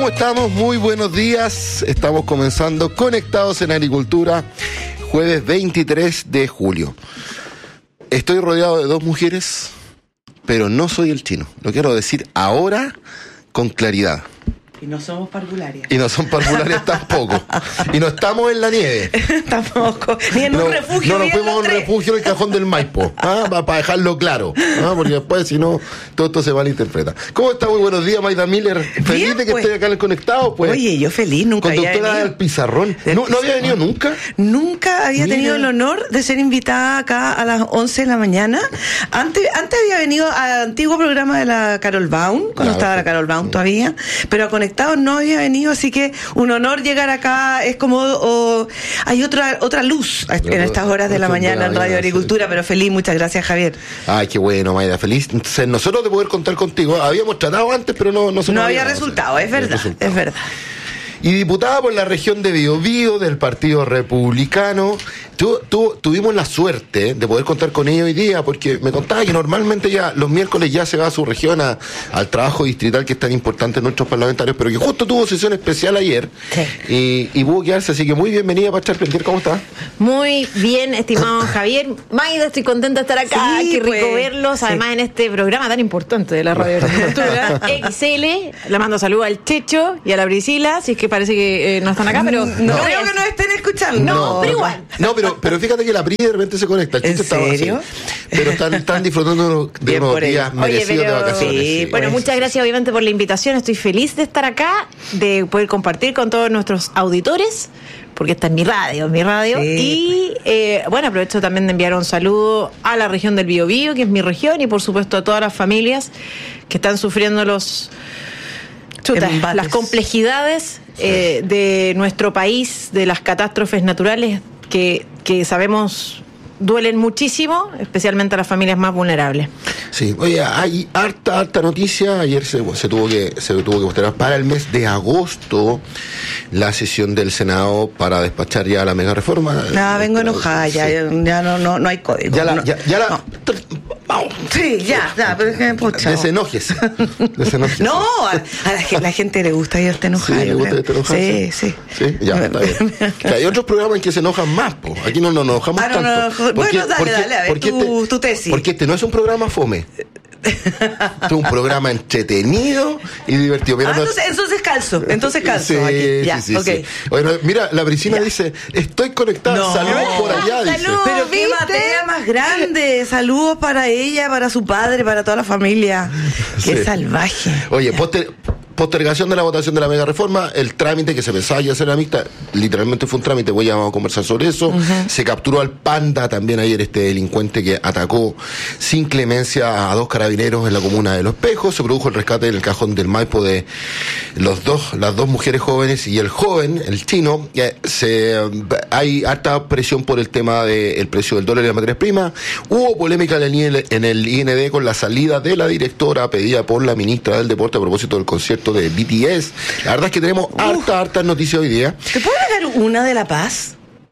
¿Cómo estamos? Muy buenos días. Estamos comenzando Conectados en Agricultura, jueves 23 de julio. Estoy rodeado de dos mujeres, pero no soy el chino. Lo quiero decir ahora con claridad. Y no somos parvularias. Y no son parvularias tampoco. Y no estamos en la nieve. Tampoco. Ni en un refugio. No nos fuimos a un refugio en el cajón del Maipo. Para dejarlo claro. Porque después, si no, todo esto se malinterpreta. ¿Cómo está? Muy buenos días, Maida Miller. Feliz Bien, de que pues. esté acá en el Conectado. Pues. Oye, yo feliz, nunca había Conductora venido. del Pizarrón. ¿No había venido nunca? Nunca había Mira. tenido el honor de ser invitada acá a las 11 de la mañana. Antes había venido al antiguo programa de la Carol Baum, cuando estaba la Carol Baum todavía, pero a Conectados no había venido, así que un honor llegar acá. Es como hay otra luz en estas horas de la mañana en Radio Agricultura, pero feliz, muchas gracias, Javier. Ay, qué bueno, Maida. Feliz nosotros de poder contar contigo. Habíamos tratado antes, pero no había resultado, es verdad, es verdad. Y diputada por la región de Biobío del Partido Republicano. Tuvimos la suerte de poder contar con ella hoy día, porque me contaba que normalmente ya los miércoles ya se va a su región al trabajo distrital que es tan importante en nuestros parlamentarios, pero que justo tuvo sesión especial ayer y pudo quedarse, así que muy bienvenida, Pachar Pentier, ¿cómo estás? Muy bien, estimado Javier. Maida, estoy contenta de estar acá. Sí, Qué rico pues, verlos, además en este programa tan importante de la Radio Agricultura. XL, le mando saludos al Checho y a la Priscila, si es que parece que no están acá, pero no creo que nos estén escuchando. No, pero igual. No, pero fíjate que la PRI de repente se conecta. ¿En serio? Pero están disfrutando de unos días merecidos de vacaciones. Sí, bueno, muchas gracias obviamente por la invitación. Estoy feliz de estar acá, de poder compartir con todos nuestros auditores, porque esta es mi radio. Sí. Y bueno, aprovecho también de enviar un saludo a la región del Biobío, que es mi región, y por supuesto a todas las familias que están sufriendo las complejidades de nuestro país, de las catástrofes naturales que sabemos duelen muchísimo, especialmente a las familias más vulnerables. Sí, oye, hay harta noticia. Ayer se tuvo que postergar para el mes de agosto la sesión del Senado para despachar ya la mega reforma. Vengo enojada, ya no hay código. Sí, ya, pero es que pucha. Desenójese. No, a la gente le gusta que esté enojada. Sí, le gusta que esté enojada. Sí. Sí, ya, está bien. Que hay otros programas en que se enojan más, po. Aquí no nos enojamos tanto. Bueno, dale, a ver, tu tesis. Porque este no es un programa fome. Este es un programa entretenido y divertido. Mira, entonces calzo. Sí, aquí. Ya, sí. Okay. Bueno, mira, la Priscila dice, estoy conectada, saludos por allá, dice. Pero qué materia más grande. Saludos para ella, para su padre, para toda la familia. Qué salvaje. Oye, postergación de la votación de la mega reforma, el trámite que se pensaba ya ser mixta, literalmente fue un trámite, voy a conversar sobre eso. Se capturó al Panda también ayer, este delincuente que atacó sin clemencia a 2 carabineros en la comuna de Los Pejos. Se produjo el rescate en el cajón del Maipo de las dos mujeres jóvenes y el joven, el chino. Hay harta presión por el tema del precio del dólar y las materias primas. Hubo polémica en el IND con la salida de la directora pedida por la ministra del Deporte a propósito del concierto de BTS. La verdad es que tenemos hartas noticias hoy día. ¿Te puedo dejar una de La Paz?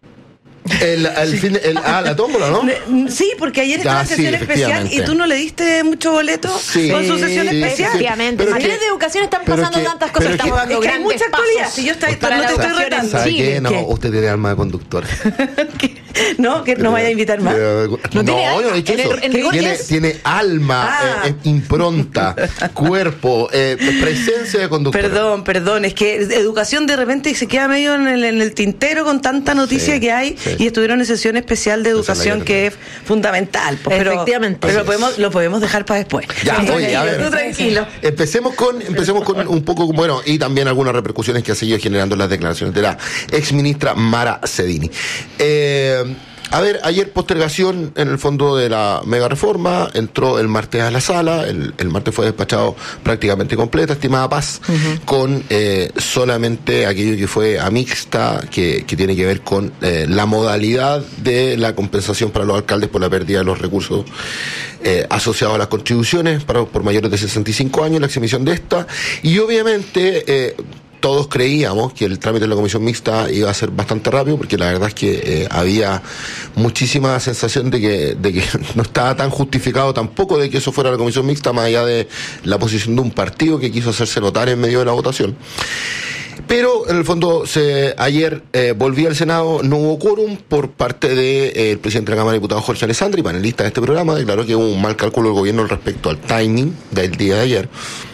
La tómbola, ¿no? Sí, porque ayer estaba en sesión especial y tú no le diste mucho boleto con su sesión especial. Efectivamente. En materia de educación están pasando tantas cosas. Estamos dando hay mucha actualidad. Si yo no te estoy retando. ¿Sabe qué? No, usted tiene alma de conductor. No, que no vaya a invitar más. Yo no he dicho eso. Tiene alma, impronta, cuerpo, presencia de conductor. Perdón, es que educación de repente se queda medio en el tintero con tanta noticia que hay. Y estuvieron en sesión especial de educación que es fundamental. Pero, efectivamente. Pero lo podemos dejar para después. Ya, oye, a ver. Tú tranquilo. Empecemos con un poco, bueno, y también algunas repercusiones que ha seguido generando las declaraciones de la exministra Mara Cedini. A ver, ayer postergación en el fondo de la mega reforma, entró el martes a la sala, el martes fue despachado prácticamente completa, estimada Paz, con solamente aquello que fue a mixta, que tiene que ver con la modalidad de la compensación para los alcaldes por la pérdida de los recursos asociados a las contribuciones por mayores de 65 años, la exhibición de esta, y obviamente todos creíamos que el trámite de la comisión mixta iba a ser bastante rápido, porque la verdad es que había muchísima sensación de que no estaba tan justificado tampoco de que eso fuera la comisión mixta, más allá de la posición de un partido que quiso hacerse notar en medio de la votación. Pero en el fondo ayer volví al Senado, no hubo quórum por parte del presidente de la Cámara de Diputados, Jorge Alessandri, panelista de este programa, declaró que hubo un mal cálculo del gobierno respecto al timing del día de ayer.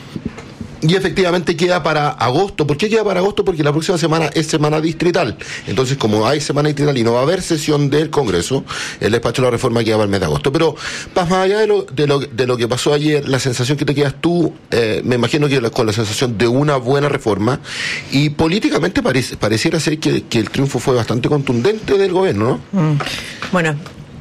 Y efectivamente queda para agosto. ¿Por qué queda para agosto? Porque la próxima semana es semana distrital. Entonces, como hay semana distrital y no va a haber sesión del Congreso, el despacho de la reforma queda para el mes de agosto. Pero, más allá de lo que pasó ayer, la sensación que te quedas tú, me imagino que con la sensación de una buena reforma, y políticamente pareciera ser que el triunfo fue bastante contundente del gobierno, ¿no? Bueno,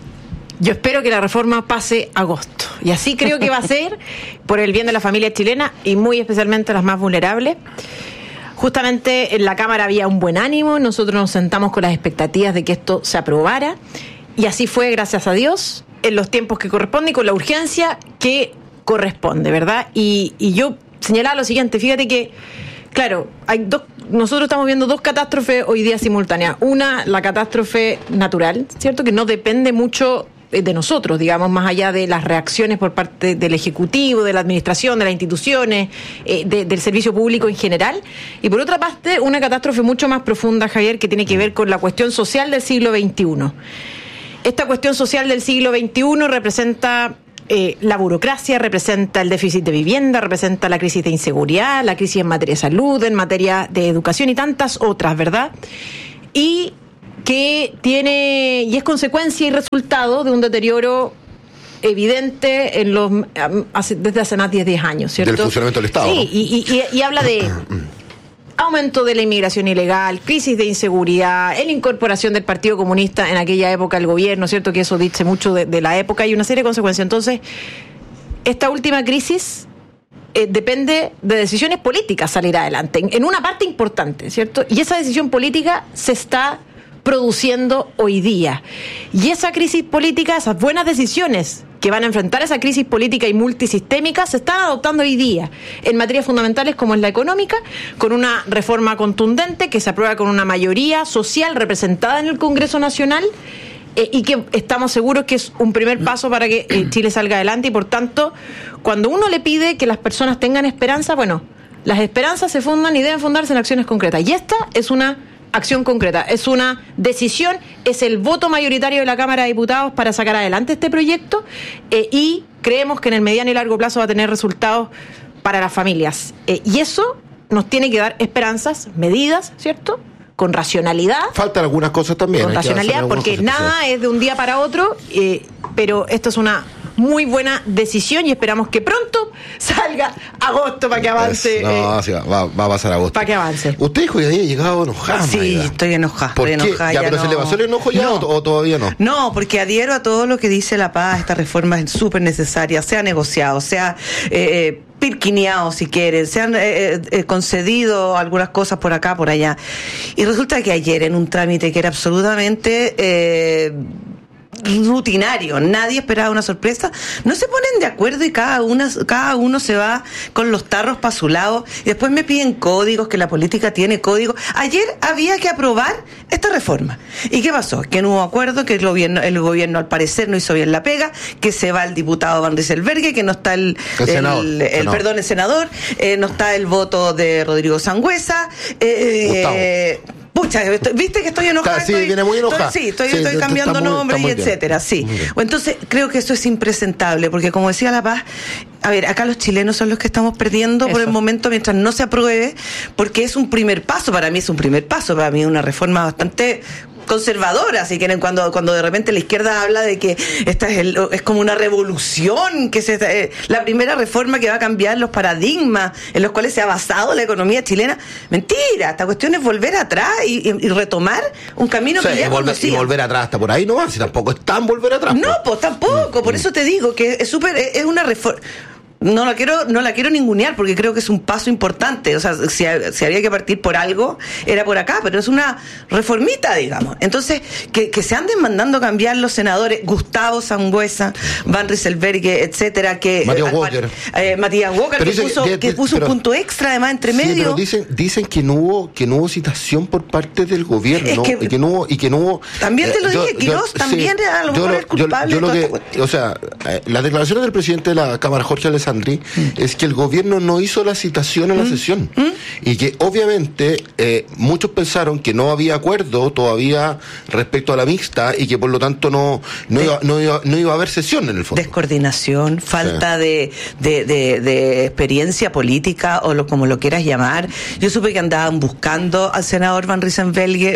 yo espero que la reforma pase agosto. Y así creo que va a ser por el bien de la familia chilena y muy especialmente las más vulnerables. Justamente en la Cámara había un buen ánimo, nosotros nos sentamos con las expectativas de que esto se aprobara y así fue, gracias a Dios, en los tiempos que corresponden y con la urgencia que corresponde, ¿verdad? Y yo señalaba lo siguiente, fíjate que, claro, nosotros estamos viendo dos catástrofes hoy día simultáneas. Una, la catástrofe natural, ¿cierto? Que no depende mucho de nosotros, digamos, más allá de las reacciones por parte del Ejecutivo, de la Administración, de las instituciones, del servicio público en general. Y por otra parte, una catástrofe mucho más profunda, Javier, que tiene que ver con la cuestión social del siglo XXI. Esta cuestión social del siglo XXI representa la burocracia, representa el déficit de vivienda, representa la crisis de inseguridad, la crisis en materia de salud, en materia de educación y tantas otras, ¿verdad? Y que es consecuencia y resultado de un deterioro evidente desde hace más de 10 años, ¿cierto? Del funcionamiento del Estado. Sí, ¿no? y habla de aumento de la inmigración ilegal, crisis de inseguridad, la incorporación del Partido Comunista en aquella época al gobierno, ¿cierto? Que eso dice mucho de la época y una serie de consecuencias. Entonces, esta última crisis depende de decisiones políticas salir adelante, en una parte importante, ¿cierto? Y esa decisión política se está produciendo hoy día. Y esa crisis política, esas buenas decisiones que van a enfrentar esa crisis política y multisistémica se están adoptando hoy día en materias fundamentales como es la económica, con una reforma contundente que se aprueba con una mayoría social representada en el Congreso Nacional y que estamos seguros que es un primer paso para que Chile salga adelante y por tanto, cuando uno le pide que las personas tengan esperanza, bueno, las esperanzas se fundan y deben fundarse en acciones concretas y esta es una acción concreta, es una decisión, es el voto mayoritario de la Cámara de Diputados para sacar adelante este proyecto y creemos que en el mediano y largo plazo va a tener resultados para las familias. Y eso nos tiene que dar esperanzas, medidas, ¿cierto? Con racionalidad. Faltan algunas cosas también. Con racionalidad, porque nada es de un día para otro, pero esto es una muy buena decisión y esperamos que pronto salga agosto para que avance. Sí, va a pasar agosto. Para que avance. Usted dijo que había llegado enojada. Sí, estoy enojada. ¿Por qué? Ya, pero no. ¿Se le pasó el enojo ya o todavía no? No, porque adhiero a todo lo que dice La Paz. Esta reforma es súper necesaria, sea negociado, sea pirquineado si quieren, se han concedido algunas cosas por acá, por allá. Y resulta que ayer en un trámite que era absolutamente rutinario, nadie esperaba una sorpresa, no se ponen de acuerdo y cada uno se va con los tarros para su lado y después me piden códigos, que la política tiene códigos. Ayer había que aprobar esta reforma. ¿Y qué pasó? Que no hubo acuerdo, que el gobierno al parecer no hizo bien la pega, que se va el diputado Van Rieselberghe, que no está el senador, no está el voto de Rodrigo Sangüesa, pucha, viste que estoy enojada. Sí, viene muy enojada. Estoy cambiando nombres y etcétera. Sí. Entonces, creo que eso es impresentable, porque como decía La Paz, a ver, acá los chilenos son los que estamos perdiendo por el momento mientras no se apruebe, porque es un primer paso, para mí es una reforma bastante conservadora, si quieren, cuando de repente la izquierda habla de que esta es como una revolución, que la primera reforma que va a cambiar los paradigmas en los cuales se ha basado la economía chilena. Mentira, esta cuestión es volver atrás y retomar un camino que ya conocía. Y volver atrás hasta por ahí no va, si tampoco es tan volver atrás. No, pues tampoco, por eso te digo que es una reforma. No la quiero ningunear porque creo que es un paso importante. O sea, si había que partir por algo, era por acá, pero es una reformita, digamos. Entonces, que se anden mandando a cambiar los senadores, Gustavo Sangüesa, Van Rieselberghe, etcétera, que Matías Walker, que puso un punto extra además entre medio. Pero dicen que no hubo citación por parte del gobierno, y que no hubo. También te lo dije, Quirós también a lo mejor es culpable. O sea, las declaraciones del presidente de la Cámara, Jorge Alessandri, es que el gobierno no hizo la citación a la sesión y que obviamente muchos pensaron que no había acuerdo todavía respecto a la mixta y que por lo tanto no iba a haber sesión en el fondo. Descoordinación, falta de experiencia política o como lo quieras llamar. Yo supe que andaban buscando al senador Van Rieselberghe,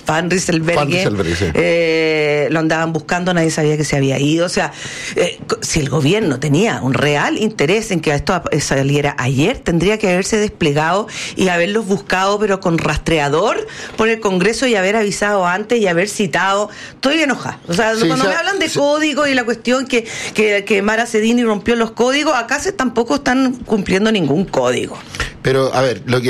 lo andaban buscando, nadie sabía que se había ido. O sea, si el gobierno tenía un real interés en que esto saliera ayer, tendría que haberse desplegado y haberlos buscado, pero con rastreador por el Congreso y haber avisado antes y haber citado. Estoy enojada. O sea, cuando me hablan de código y la cuestión que Mara Cedini rompió los códigos, acá tampoco están cumpliendo ningún código. Pero, a ver, ya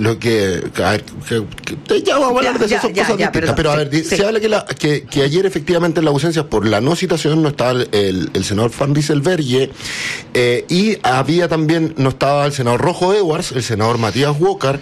vamos a hablar de esas cosas distintas. Pero, a ver, se habla que ayer efectivamente en la ausencia por la no citación no estaba el senador Van Rieselberghe, y no estaba el senador Rojo Edwards, el senador Matías Walker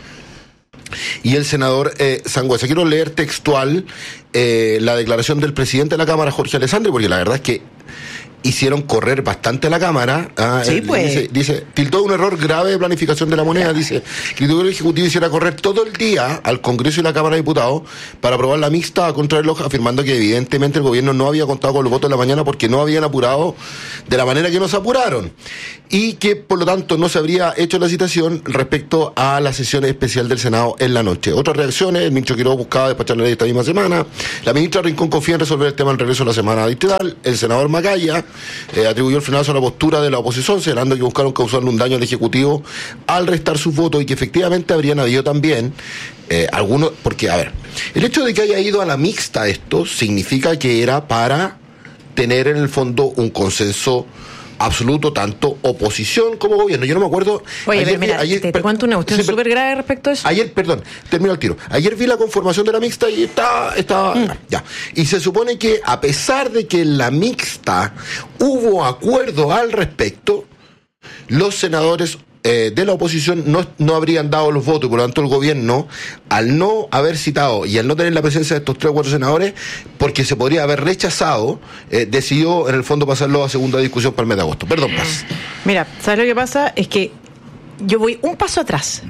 y el senador Sangüesa. Quiero leer textual la declaración del presidente de la Cámara, Jorge Alessandri, porque la verdad es que hicieron correr bastante la Cámara. Dice, tildó un error grave de planificación de la moneda. Dice, criticó que el Ejecutivo hiciera correr todo el día al Congreso y la Cámara de Diputados para aprobar la mixta a contrarreloj, afirmando que evidentemente el gobierno no había contado con los votos de la mañana porque no habían apurado de la manera que nos apuraron, y que por lo tanto no se habría hecho la citación respecto a la sesión especial del Senado en la noche. Otras reacciones: el ministro Quirós buscaba despachar la ley esta misma semana, la ministra Rincón confía en resolver el tema al regreso de la semana distrital, el senador Macaya atribuyó el frenazo a la postura de la oposición, señalando que buscaron causarle un daño al Ejecutivo al restar sus votos y que efectivamente habrían habido también algunos, porque, a ver, el hecho de que haya ido a la mixta esto significa que era para tener en el fondo un consenso absoluto, tanto oposición como gobierno. Yo no me acuerdo. Oye, te cuento una cuestión súper grave respecto a eso. Termino el tiro. Ayer vi la conformación de la mixta y estaba ya. Y se supone que a pesar de que en la mixta hubo acuerdo al respecto, los senadores de la oposición no habrían dado los votos, y por lo tanto el gobierno, al no haber citado y al no tener la presencia de estos 3 o 4 senadores, porque se podría haber rechazado, decidió en el fondo pasarlo a segunda discusión para el mes de agosto. Perdón, Paz. Mira, ¿sabes lo que pasa? Es que yo voy un paso atrás.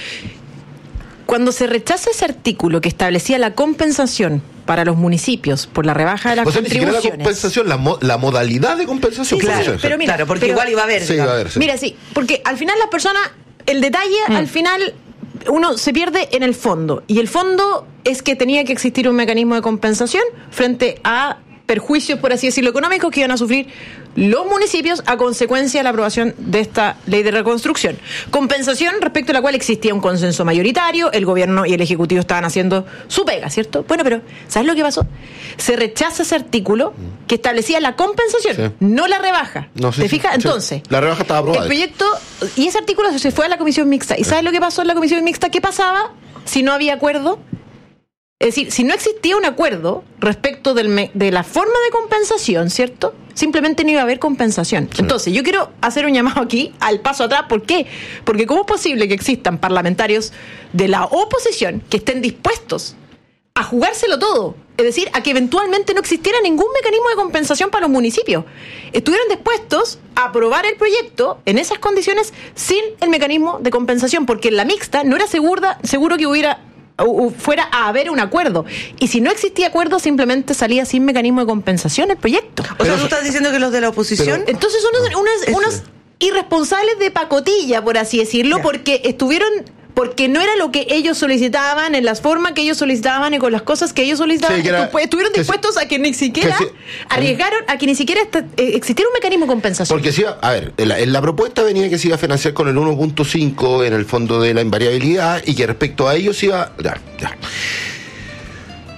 Cuando se rechaza ese artículo que establecía la compensación para los municipios por la rebaja de las contribuciones. Ni siquiera la compensación, la modalidad de compensación. Sí, claro, porque igual iba a haber. Sí, iba a haber, sí. Mira, porque al final las personas, el detalle, al final uno se pierde en el fondo. Y el fondo es que tenía que existir un mecanismo de compensación frente a perjuicios, por así decirlo, económicos que iban a sufrir los municipios a consecuencia de la aprobación de esta ley de reconstrucción. Compensación respecto a la cual existía un consenso mayoritario, el gobierno y el ejecutivo estaban haciendo su pega, ¿cierto? Bueno, pero ¿sabes lo que pasó? Se rechaza ese artículo que establecía la compensación, no la rebaja. ¿Te fijas? Entonces, la rebaja estaba aprobada. El proyecto, y ese artículo se fue a la comisión mixta. ¿Y sabes lo que pasó en la comisión mixta? ¿Qué pasaba si no había acuerdo? Es decir, si no existía un acuerdo respecto de la forma de compensación, ¿cierto? Simplemente no iba a haber compensación. Sí. Entonces, yo quiero hacer un llamado aquí al paso atrás. ¿Por qué? Porque ¿cómo es posible que existan parlamentarios de la oposición que estén dispuestos a jugárselo todo? Es decir, a que eventualmente no existiera ningún mecanismo de compensación para los municipios. Estuvieron dispuestos a aprobar el proyecto en esas condiciones sin el mecanismo de compensación, porque en la mixta no era seguro que fuera a haber un acuerdo. Y si no existía acuerdo, simplemente salía sin mecanismo de compensación el proyecto. O sea, ¿tú estás diciendo que los de la oposición? Entonces son unos irresponsables de pacotilla, por así decirlo, porque no era lo que ellos solicitaban, en las formas que ellos solicitaban y con las cosas que ellos solicitaban. Estuvieron dispuestos a que ni siquiera arriesgaron a que ni siquiera existiera un mecanismo de compensación. Porque en la propuesta venía que se iba a financiar con el 1.5 en el fondo de la invariabilidad y que respecto a ellos iba...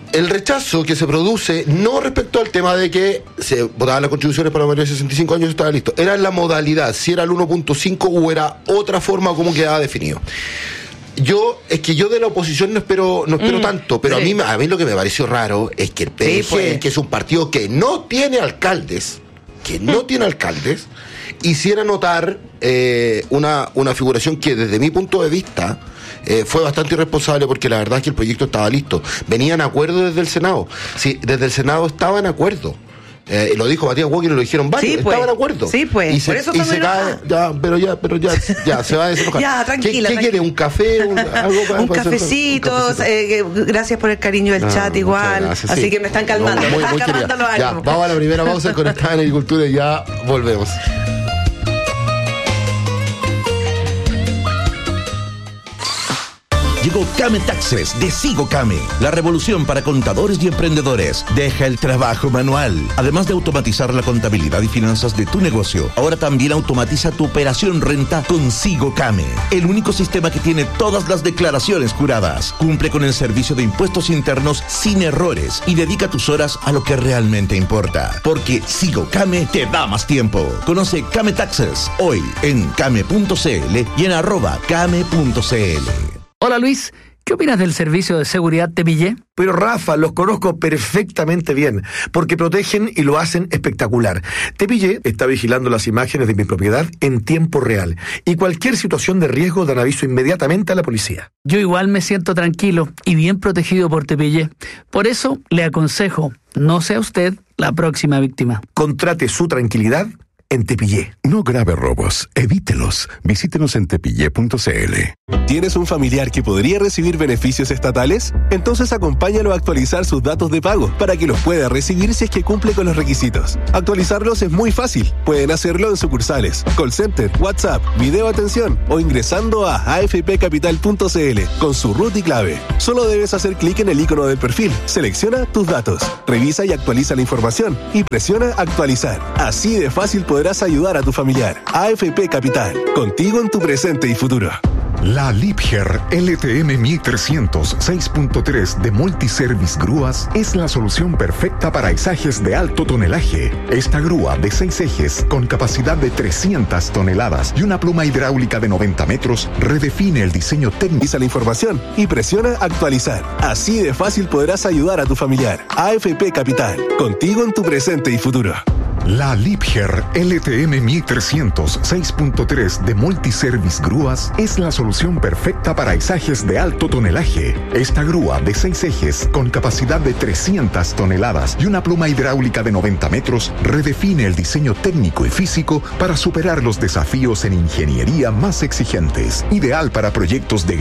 el rechazo que se produce no respecto al tema de que se votaban las contribuciones para mayores de 65 años, estaba listo. Era la modalidad, si era el 1.5 o era otra forma como quedaba definido. Yo de la oposición no espero tanto, pero sí. a mí lo que me pareció raro es que el PDG, que es un partido que no tiene alcaldes, hiciera notar una figuración que desde mi punto de vista fue bastante irresponsable, porque la verdad es que el proyecto estaba listo. Venían acuerdos desde el Senado. Sí, desde el Senado estaban de acuerdo. Lo dijo Matías Walker y lo dijeron varios, estaban de acuerdo. Sí, pues. Y se cae, pero ya, se va a desenojar. Ya, tranquila. ¿Qué quiere? ¿Un café? Algo para, un cafecito. Gracias por el cariño del chat, igual. Gracias, así que me están calmando. Muy calmando los ánimos. Ya, vamos a la primera pausa conectada en Agricultura y ya volvemos. Llegó Came Taxes de Sigo Came, la revolución para contadores y emprendedores. Deja el trabajo manual. Además de automatizar la contabilidad y finanzas de tu negocio, ahora también automatiza tu operación renta con Sigo Came, el único sistema que tiene todas las declaraciones juradas. Cumple con el servicio de impuestos internos sin errores y dedica tus horas a lo que realmente importa. Porque Sigo Came te da más tiempo. Conoce Came Taxes hoy en came.cl y en @came.cl. Hola Luis, ¿qué opinas del servicio de seguridad Tepillé? Pero Rafa, los conozco perfectamente bien, porque protegen y lo hacen espectacular. Tepillé está vigilando las imágenes de mi propiedad en tiempo real, y cualquier situación de riesgo dan aviso inmediatamente a la policía. Yo igual me siento tranquilo y bien protegido por Tepillé. Por eso le aconsejo, no sea usted la próxima víctima. Contrate su tranquilidad en Tepillé. No grave robos, evítelos. Visítenos en tepillé.cl. ¿Tienes un familiar que podría recibir beneficios estatales? Entonces acompáñalo a actualizar sus datos de pago para que los pueda recibir si es que cumple con los requisitos. Actualizarlos es muy fácil. Pueden hacerlo en sucursales, call center, WhatsApp, video atención o ingresando a afpcapital.cl con su RUT y clave. Solo debes hacer clic en el icono del perfil, selecciona tus datos, revisa y actualiza la información y presiona actualizar. Así de fácil podrás ayudar a tu familiar. AFP Capital, contigo en tu presente y futuro. La Liebherr LTM 1300 6.3 de Multiservice Grúas es la solución perfecta para izajes de alto tonelaje. Esta grúa de 6 ejes con capacidad de 300 toneladas y una pluma hidráulica de 90 metros redefine el diseño técnico. Revisa la información y presiona actualizar. Así de fácil podrás ayudar a tu familiar. AFP Capital, contigo en tu presente y futuro. La Liebherr LTM 1300 6.3 de Multiservice Grúas es la solución perfecta para izajes de alto tonelaje. Esta grúa de 6 ejes con capacidad de 300 toneladas y una pluma hidráulica de 90 metros redefine el diseño técnico y físico para superar los desafíos en ingeniería más exigentes. Ideal para proyectos de